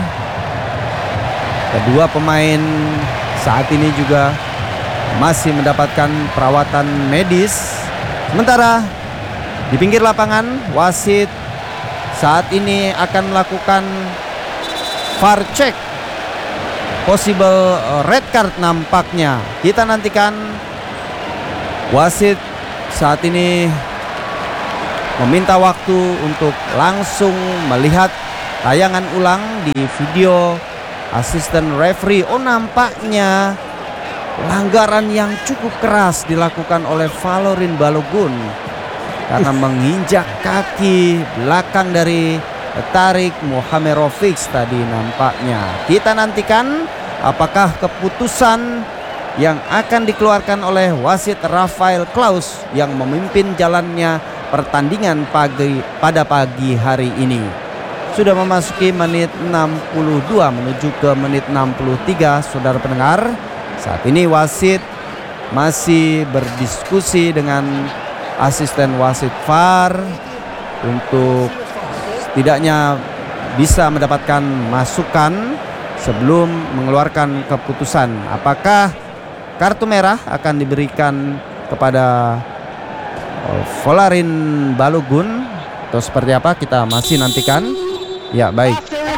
kedua pemain saat ini juga masih mendapatkan perawatan medis. Sementara di pinggir lapangan wasit saat ini akan melakukan VAR check possible red card nampaknya. Kita nantikan. Wasit saat ini meminta waktu untuk langsung melihat tayangan ulang di video asisten referee. Oh, nampaknya pelanggaran yang cukup keras dilakukan oleh Valorin Balogun karena menginjak kaki belakang dari Tarik Mohamerovic tadi nampaknya. Kita nantikan apakah keputusan yang akan dikeluarkan oleh wasit Rafael Klaus yang memimpin jalannya pertandingan pada pagi hari ini. Sudah memasuki menit 62 menuju ke menit 63, saudara pendengar. Saat ini wasit masih berdiskusi dengan asisten wasit VAR untuk setidaknya bisa mendapatkan masukan sebelum mengeluarkan keputusan. Apakah kartu merah akan diberikan kepada Valorin Balogun atau seperti apa, kita masih nantikan. Ya, baik.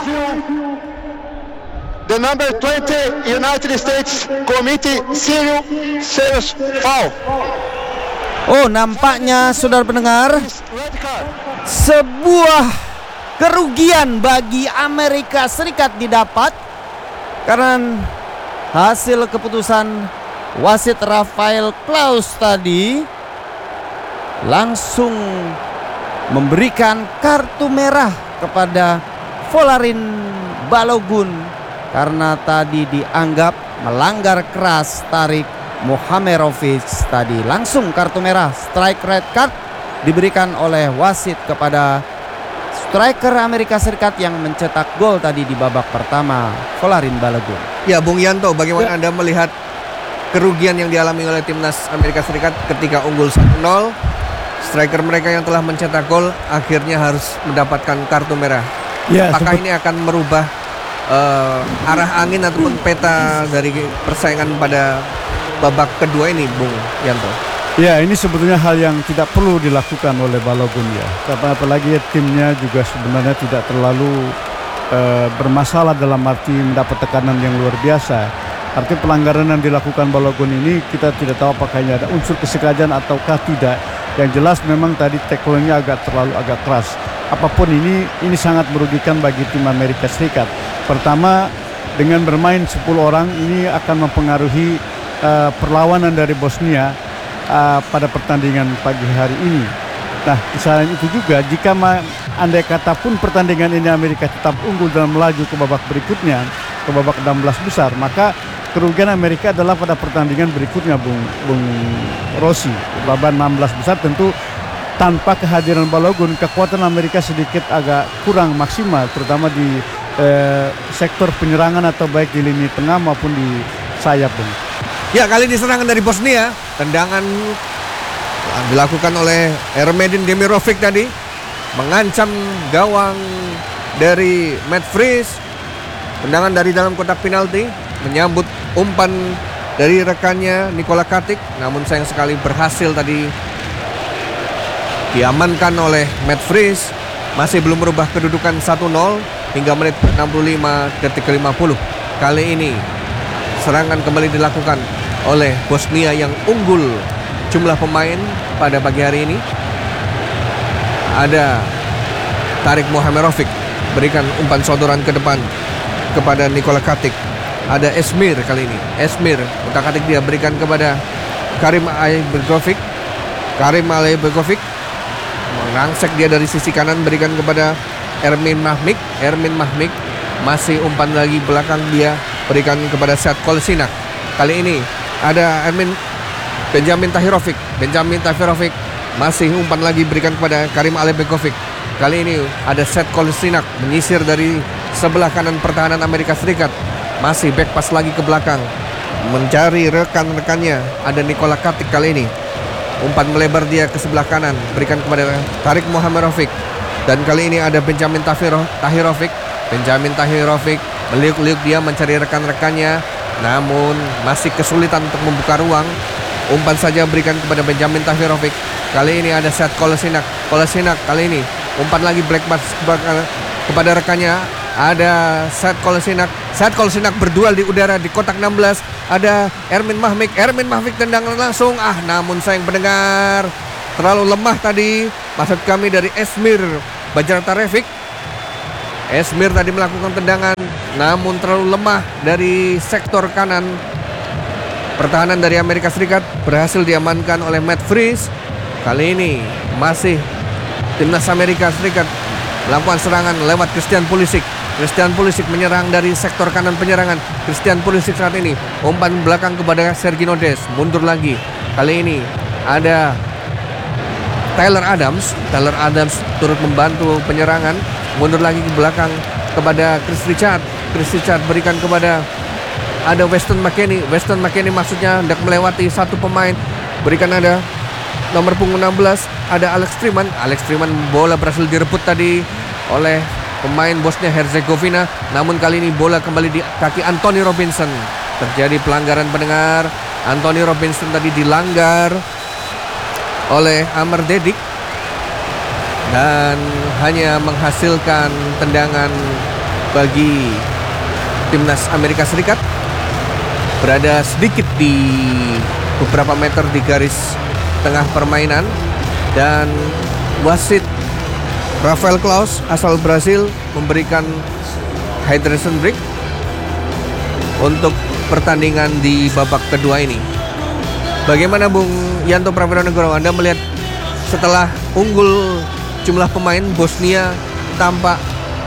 The number 20 United States Committee serious foul. Oh, nampaknya saudara pendengar sebuah kerugian bagi Amerika Serikat didapat karena hasil keputusan wasit Rafael Klaus tadi langsung memberikan kartu merah kepada Valorin Balogun karena tadi dianggap melanggar keras Tarik Mohamerovic tadi. Langsung kartu merah, strike red card diberikan oleh wasit kepada striker Amerika Serikat yang mencetak gol tadi di babak pertama, Valorin Balogun. Ya, Bung Yanto, bagaimana Anda melihat kerugian yang dialami oleh timnas Amerika Serikat ketika unggul 1-0? Striker mereka yang telah mencetak gol akhirnya harus mendapatkan kartu merah. Ya, apakah ini akan merubah arah angin ataupun peta dari persaingan pada babak kedua ini, Bung Yanto? Ya, ini sebetulnya hal yang tidak perlu dilakukan oleh Balogun ya. Karena apalagi timnya juga sebenarnya tidak terlalu bermasalah dalam arti mendapat tekanan yang luar biasa. Arti pelanggaran yang dilakukan Balogun ini kita tidak tahu apakah ini ada unsur kesengajaan ataukah tidak. Yang jelas memang tadi tackle-nya agak keras. Apapun ini sangat merugikan bagi tim Amerika Serikat. Pertama, dengan bermain 10 orang ini akan mempengaruhi perlawanan dari Bosnia pada pertandingan pagi hari ini. Nah, selain itu juga jika andai kata pun pertandingan ini Amerika tetap unggul dan melaju ke babak berikutnya, ke babak 16 besar, maka kerugian Amerika adalah pada pertandingan berikutnya, Bung Rossi. Babak 16 besar tentu tanpa kehadiran Balogun, kekuatan Amerika sedikit agak kurang maksimal, terutama di sektor penyerangan atau baik di lini tengah maupun di sayap, Bung. Ya, kali ini serangan dari Bosnia, tendangan dilakukan oleh Ermedin Demirovic tadi, mengancam gawang dari Matt Fries. Tendangan dari dalam kotak penalti, menyambut umpan dari rekannya Nikola Katic, namun sayang sekali berhasil tadi diamankan oleh Matt Fries. Masih belum merubah kedudukan 1-0 hingga menit 65 detik ke-50. Kali ini serangan kembali dilakukan oleh Bosnia yang unggul jumlah pemain pada pagi hari ini. Ada Tarik Mohamerovic berikan umpan sodoran ke depan kepada Nikola Katic. Ada Esmir kali ini. Esmir utak-atik dia berikan kepada Karim Alibergovic. Karim Alibergovic merangsek dia dari sisi kanan, berikan kepada Ermin Mahmik. Ermin Mahmik masih umpan lagi belakang, dia berikan kepada Sead Kolesinak. Kali ini ada Benjamin Tahirovic. Benjamin Tahirovic masih umpan lagi berikan kepada Karim Alibergovic. Kali ini ada Sead Kolesinak menyisir dari sebelah kanan pertahanan Amerika Serikat. Masih back pass lagi ke belakang, mencari rekan-rekannya. Ada Nikola Katic kali ini. Umpan melebar dia ke sebelah kanan, berikan kepada Tarik Mohamerovic. Dan kali ini ada Benjamin Tahirovic. Benjamin Tahirovic meliuk-liuk dia mencari rekan-rekannya, namun masih kesulitan untuk membuka ruang. Umpan saja berikan kepada Benjamin Tahirovic. Kali ini ada Sead Kolesinak. Kolesinak kali ini umpan lagi black pass kepada rekannya Ada Saad Kolesinak berduel di udara di kotak 16. Ada Ermin Mahmik tendangan langsung. Namun sayang pendengar, terlalu lemah tadi. Maksud kami dari Esmir Bajartarevik. Esmir tadi melakukan tendangan, namun terlalu lemah dari sektor kanan. Pertahanan dari Amerika Serikat berhasil diamankan oleh Matt Freeze. Kali ini masih timnas Amerika Serikat melakukan serangan lewat Christian Pulisic. Christian Pulisic menyerang dari sektor kanan penyerangan. Christian Pulisic saat ini umpan belakang kepada Sergino Dest. Mundur lagi. Kali ini ada Tyler Adams turut membantu penyerangan. Mundur lagi ke belakang kepada Chris Richard berikan kepada ada Weston McKennie maksudnya hendak melewati satu pemain. Berikan ada nomor punggung 16 ada Alex Triman. Bola berhasil direbut tadi oleh pemain Bosnia Herzegovina, namun kali ini bola kembali di kaki Anthony Robinson. Terjadi pelanggaran pendengar. Anthony Robinson tadi dilanggar oleh Amar Dedik dan hanya menghasilkan tendangan bagi timnas Amerika Serikat. Berada sedikit di beberapa meter di garis tengah permainan, dan wasit Rafael Claus asal Brasil memberikan hydration break untuk pertandingan di babak kedua ini. Bagaimana Bung Yanto Prawirunegoro, Anda melihat setelah unggul jumlah pemain, Bosnia tampak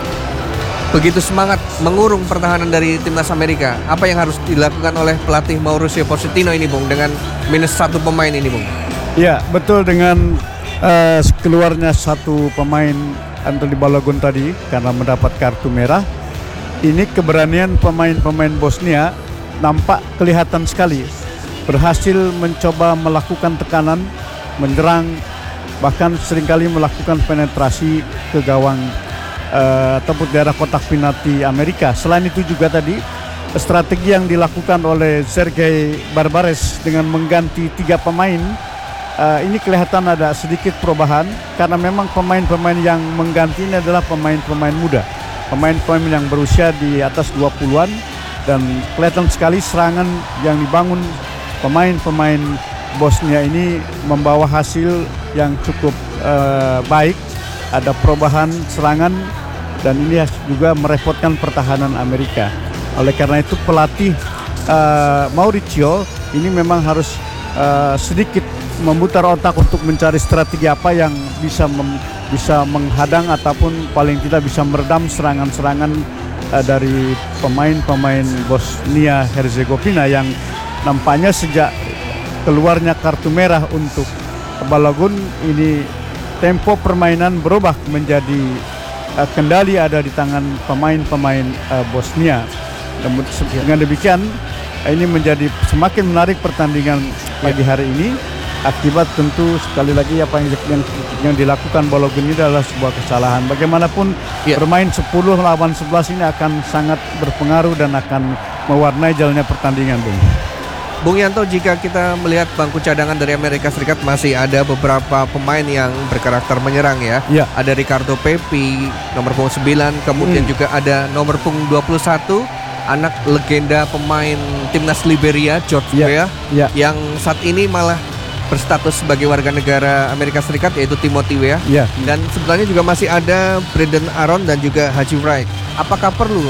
begitu semangat mengurung pertahanan dari timnas Amerika. Apa yang harus dilakukan oleh pelatih Mauricio Pochettino ini Bung dengan minus satu pemain ini Bung? Ya betul, dengan keluarnya satu pemain Anthony Balogun tadi karena mendapat kartu merah, ini keberanian pemain-pemain Bosnia nampak kelihatan sekali. Berhasil mencoba melakukan tekanan, menyerang, bahkan seringkali melakukan penetrasi ke gawang ataupun daerah kotak penalti Amerika. Selain itu juga tadi strategi yang dilakukan oleh Sergei Barbares dengan mengganti 3 pemain, ini kelihatan ada sedikit perubahan karena memang pemain-pemain yang mengganti ini adalah pemain-pemain muda, pemain-pemain yang berusia di atas 20-an, dan kelihatan sekali serangan yang dibangun pemain-pemain Bosnia ini membawa hasil yang cukup baik. Ada perubahan serangan dan ini juga merepotkan pertahanan Amerika. Oleh karena itu pelatih Mauricio ini memang harus sedikit memutar otak untuk mencari strategi apa yang bisa menghadang ataupun paling tidak bisa meredam serangan-serangan dari pemain-pemain Bosnia Herzegovina yang nampaknya sejak keluarnya kartu merah untuk Balogun ini tempo permainan berubah menjadi kendali ada di tangan pemain-pemain Bosnia. Dengan demikian ini menjadi semakin menarik pertandingan pagi hari ini. Akibat tentu sekali lagi apa yang dilakukan Balogun ini adalah sebuah kesalahan. Bagaimanapun bermain 10 lawan 11 ini akan sangat berpengaruh dan akan mewarnai jalannya pertandingan, Bung Yanto, jika kita melihat bangku cadangan dari Amerika Serikat masih ada beberapa pemain yang berkarakter menyerang ya. Ada Ricardo Pepi nomor punggung 9, kemudian juga ada nomor punggung 21 anak legenda pemain timnas Liberia George Weah yang saat ini malah berstatus sebagai warga negara Amerika Serikat, yaitu Timothy Weah. Dan sebenarnya juga masih ada Brendan Aaron dan juga Haji Wright. Apakah perlu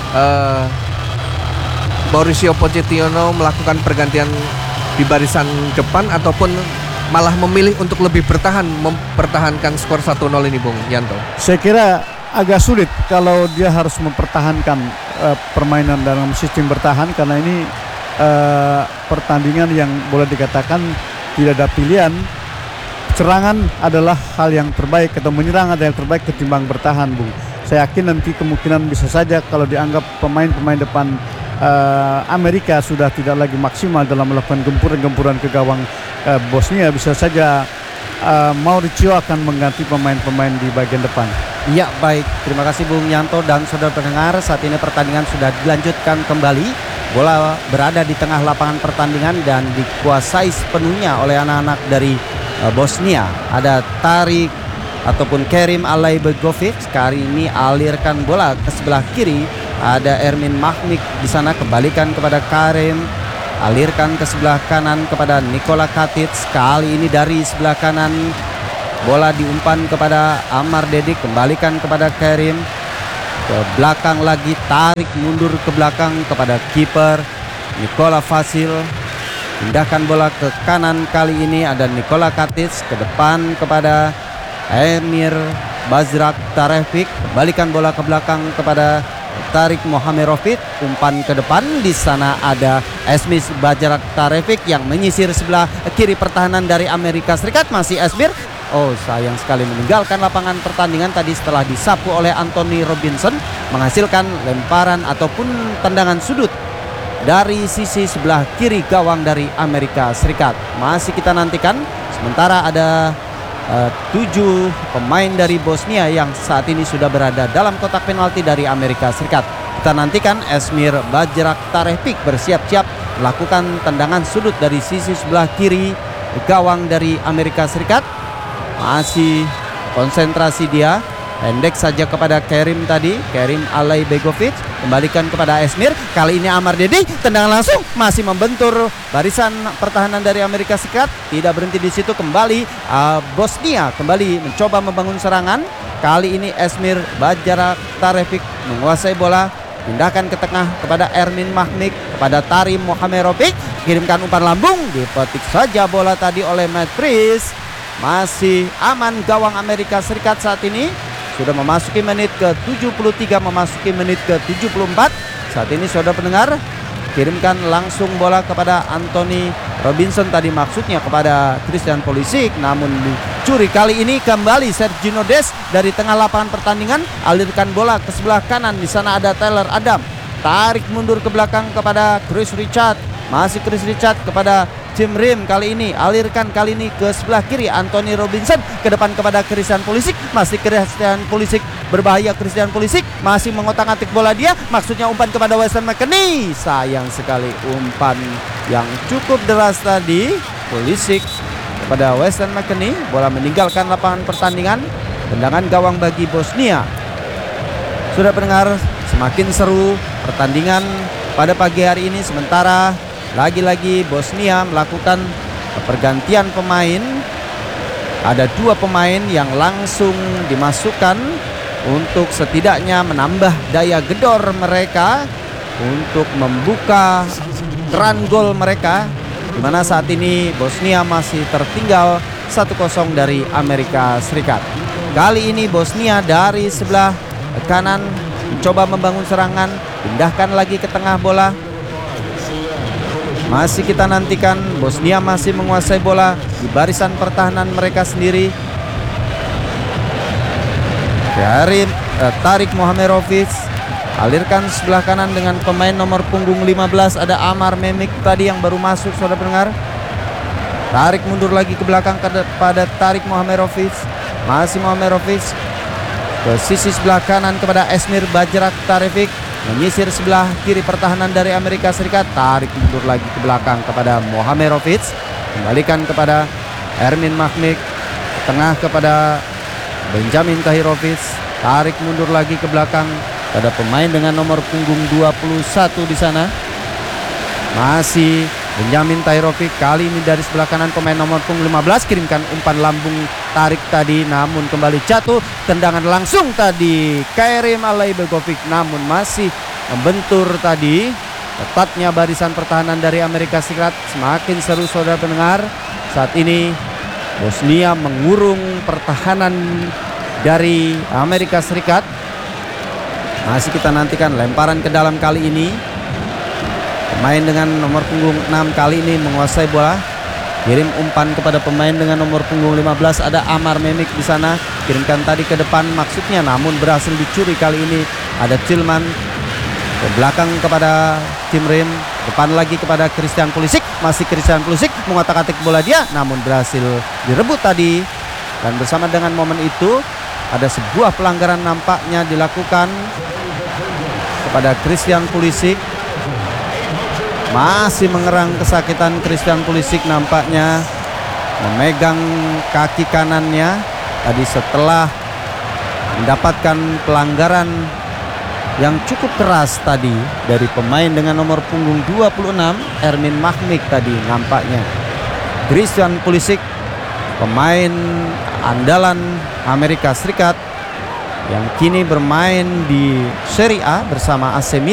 Mauricio Pochettino melakukan pergantian di barisan depan ataupun malah memilih untuk lebih mempertahankan skor 1-0 ini Bung Yanto? Saya kira agak sulit kalau dia harus mempertahankan permainan dalam sistem bertahan, karena ini pertandingan yang boleh dikatakan tidak ada pilihan. Serangan adalah hal yang terbaik atau menyerang adalah yang terbaik ketimbang bertahan, Bung. Saya yakin nanti kemungkinan bisa saja kalau dianggap pemain-pemain depan Amerika sudah tidak lagi maksimal dalam melakukan gempuran-gempuran ke gawang Bosnia, bisa saja Mauricio akan mengganti pemain-pemain di bagian depan. Ya baik, terima kasih Bung Yanto dan saudara pendengar. Saat ini pertandingan sudah dilanjutkan kembali. Bola berada di tengah lapangan pertandingan dan dikuasai sepenuhnya oleh anak-anak dari Bosnia. Ada Tarik ataupun Kerim Alaibegovic. Kali ini alirkan bola ke sebelah kiri. Ada Ermin Mahmik di sana, kembalikan kepada Karim. Alirkan ke sebelah kanan kepada Nikola Katic. Kali ini dari sebelah kanan bola diumpan kepada Amar Dedik, kembalikan kepada Kerim. Ke belakang lagi, tarik mundur ke belakang kepada kiper Nikola Vasil. Pindahkan bola ke kanan, kali ini ada Nikola Katic, ke depan kepada Emir Bazrak Tarefic. Kembalikan bola ke belakang kepada Tarik Mohamerovic. Umpan ke depan, di sana ada Esmir Bazrak Tarefic yang menyisir sebelah kiri pertahanan dari Amerika Serikat. Masih Esmir. Oh, sayang sekali meninggalkan lapangan pertandingan tadi setelah disapu oleh Anthony Robinson, menghasilkan lemparan ataupun tendangan sudut dari sisi sebelah kiri gawang dari Amerika Serikat. Masih kita nantikan, sementara ada 7 pemain dari Bosnia yang saat ini sudah berada dalam kotak penalti dari Amerika Serikat. Kita nantikan Esmir Bazrak Tarefic bersiap-siap melakukan tendangan sudut dari sisi sebelah kiri gawang dari Amerika Serikat. Masih konsentrasi dia, pendek saja kepada Kerim tadi, Kerim Alaibegovic, kembalikan kepada Esmir. Kali ini Amar Dedi, tendangan langsung, masih membentur barisan pertahanan dari Amerika Serikat. Tidak berhenti di situ, kembali Bosnia kembali mencoba membangun serangan. Kali ini Esmir Bazrak Tarefic menguasai bola, pindahkan ke tengah kepada Ermin Mahmik, kepada Tarim Mohamerovic, kirimkan umpan lambung, dipetik saja bola tadi oleh Matt Priest. Masih aman gawang Amerika Serikat saat ini. Sudah memasuki menit ke-73, memasuki menit ke-74. Saat ini saudara pendengar, kirimkan langsung bola kepada Anthony Robinson tadi, maksudnya kepada Christian Pulisic, namun dicuri. Kali ini kembali Sergio Des dari tengah lapangan pertandingan, alirkan bola ke sebelah kanan. Di sana ada Tyler Adam, tarik mundur ke belakang kepada Chris Richard. Masih Chris Richard kepada Tim Rim, kali ini alirkan kali ini ke sebelah kiri Anthony Robinson, ke depan kepada Christian Pulisic. Masih Christian Pulisic, berbahaya Christian Pulisic, masih mengotak-atik bola dia, maksudnya umpan kepada Weston McKennie. Sayang sekali umpan yang cukup deras tadi Pulisic kepada Weston McKennie. Bola meninggalkan lapangan pertandingan. Tendangan gawang bagi Bosnia. Sudah pendengar, semakin seru pertandingan pada pagi hari ini, sementara lagi-lagi Bosnia melakukan pergantian pemain. Ada 2 pemain yang langsung dimasukkan untuk setidaknya menambah daya gedor mereka untuk membuka keran gol mereka, di mana saat ini Bosnia masih tertinggal 1-0 dari Amerika Serikat. Kali ini Bosnia dari sebelah kanan mencoba membangun serangan, pindahkan lagi ke tengah bola. Masih kita nantikan, Bosnia masih menguasai bola di barisan pertahanan mereka sendiri. Tarik Mohamerovic alirkan sebelah kanan dengan pemain nomor punggung 15, ada Amar Memik tadi yang baru masuk, saudara pendengar. Tarik mundur lagi ke belakang kepada Tarik Mohamerovic. Masih Mohamerovic ke sisi sebelah kanan kepada Esmir Bazrak Tarefic, menyisir sebelah kiri pertahanan dari Amerika Serikat. Tarik mundur lagi ke belakang kepada Mohamerovic, kembalikan kepada Ermin Mahmik, tengah kepada Benjamin Tahirovic. Tarik mundur lagi ke belakang pada pemain dengan nomor punggung 21 di sana. Masih Benjamin Tahirovic, kali ini dari sebelah kanan pemain nomor punggung 15, kirimkan umpan lambung tarik tadi, namun kembali jatuh. Tendangan langsung tadi Kerim Alaibegovic, namun masih membentur tadi ketatnya barisan pertahanan dari Amerika Serikat. Semakin seru, saudara pendengar. Saat ini Bosnia mengurung pertahanan dari Amerika Serikat. Masih kita nantikan lemparan ke dalam kali ini. Pemain dengan nomor punggung 6 kali ini menguasai bola. Kirim umpan kepada pemain dengan nomor punggung 15, ada Amar Memik di sana. Kirimkan tadi ke depan maksudnya, namun berhasil dicuri kali ini. Ada Tillman ke belakang kepada Tim Rim, depan lagi kepada Christian Pulisic. Masih Christian Pulisic mengotak-atik bola dia, namun berhasil direbut tadi. Dan bersama dengan momen itu ada sebuah pelanggaran nampaknya dilakukan kepada Christian Pulisic. Masih mengerang kesakitan Christian Pulisic, nampaknya memegang kaki kanannya. tadi setelah mendapatkan pelanggaran yang cukup keras tadi dari pemain dengan nomor punggung 26 Ermin Mahmik tadi nampaknya. Christian Pulisic, pemain andalan Amerika Serikat yang kini bermain di Serie A bersama AC Milan.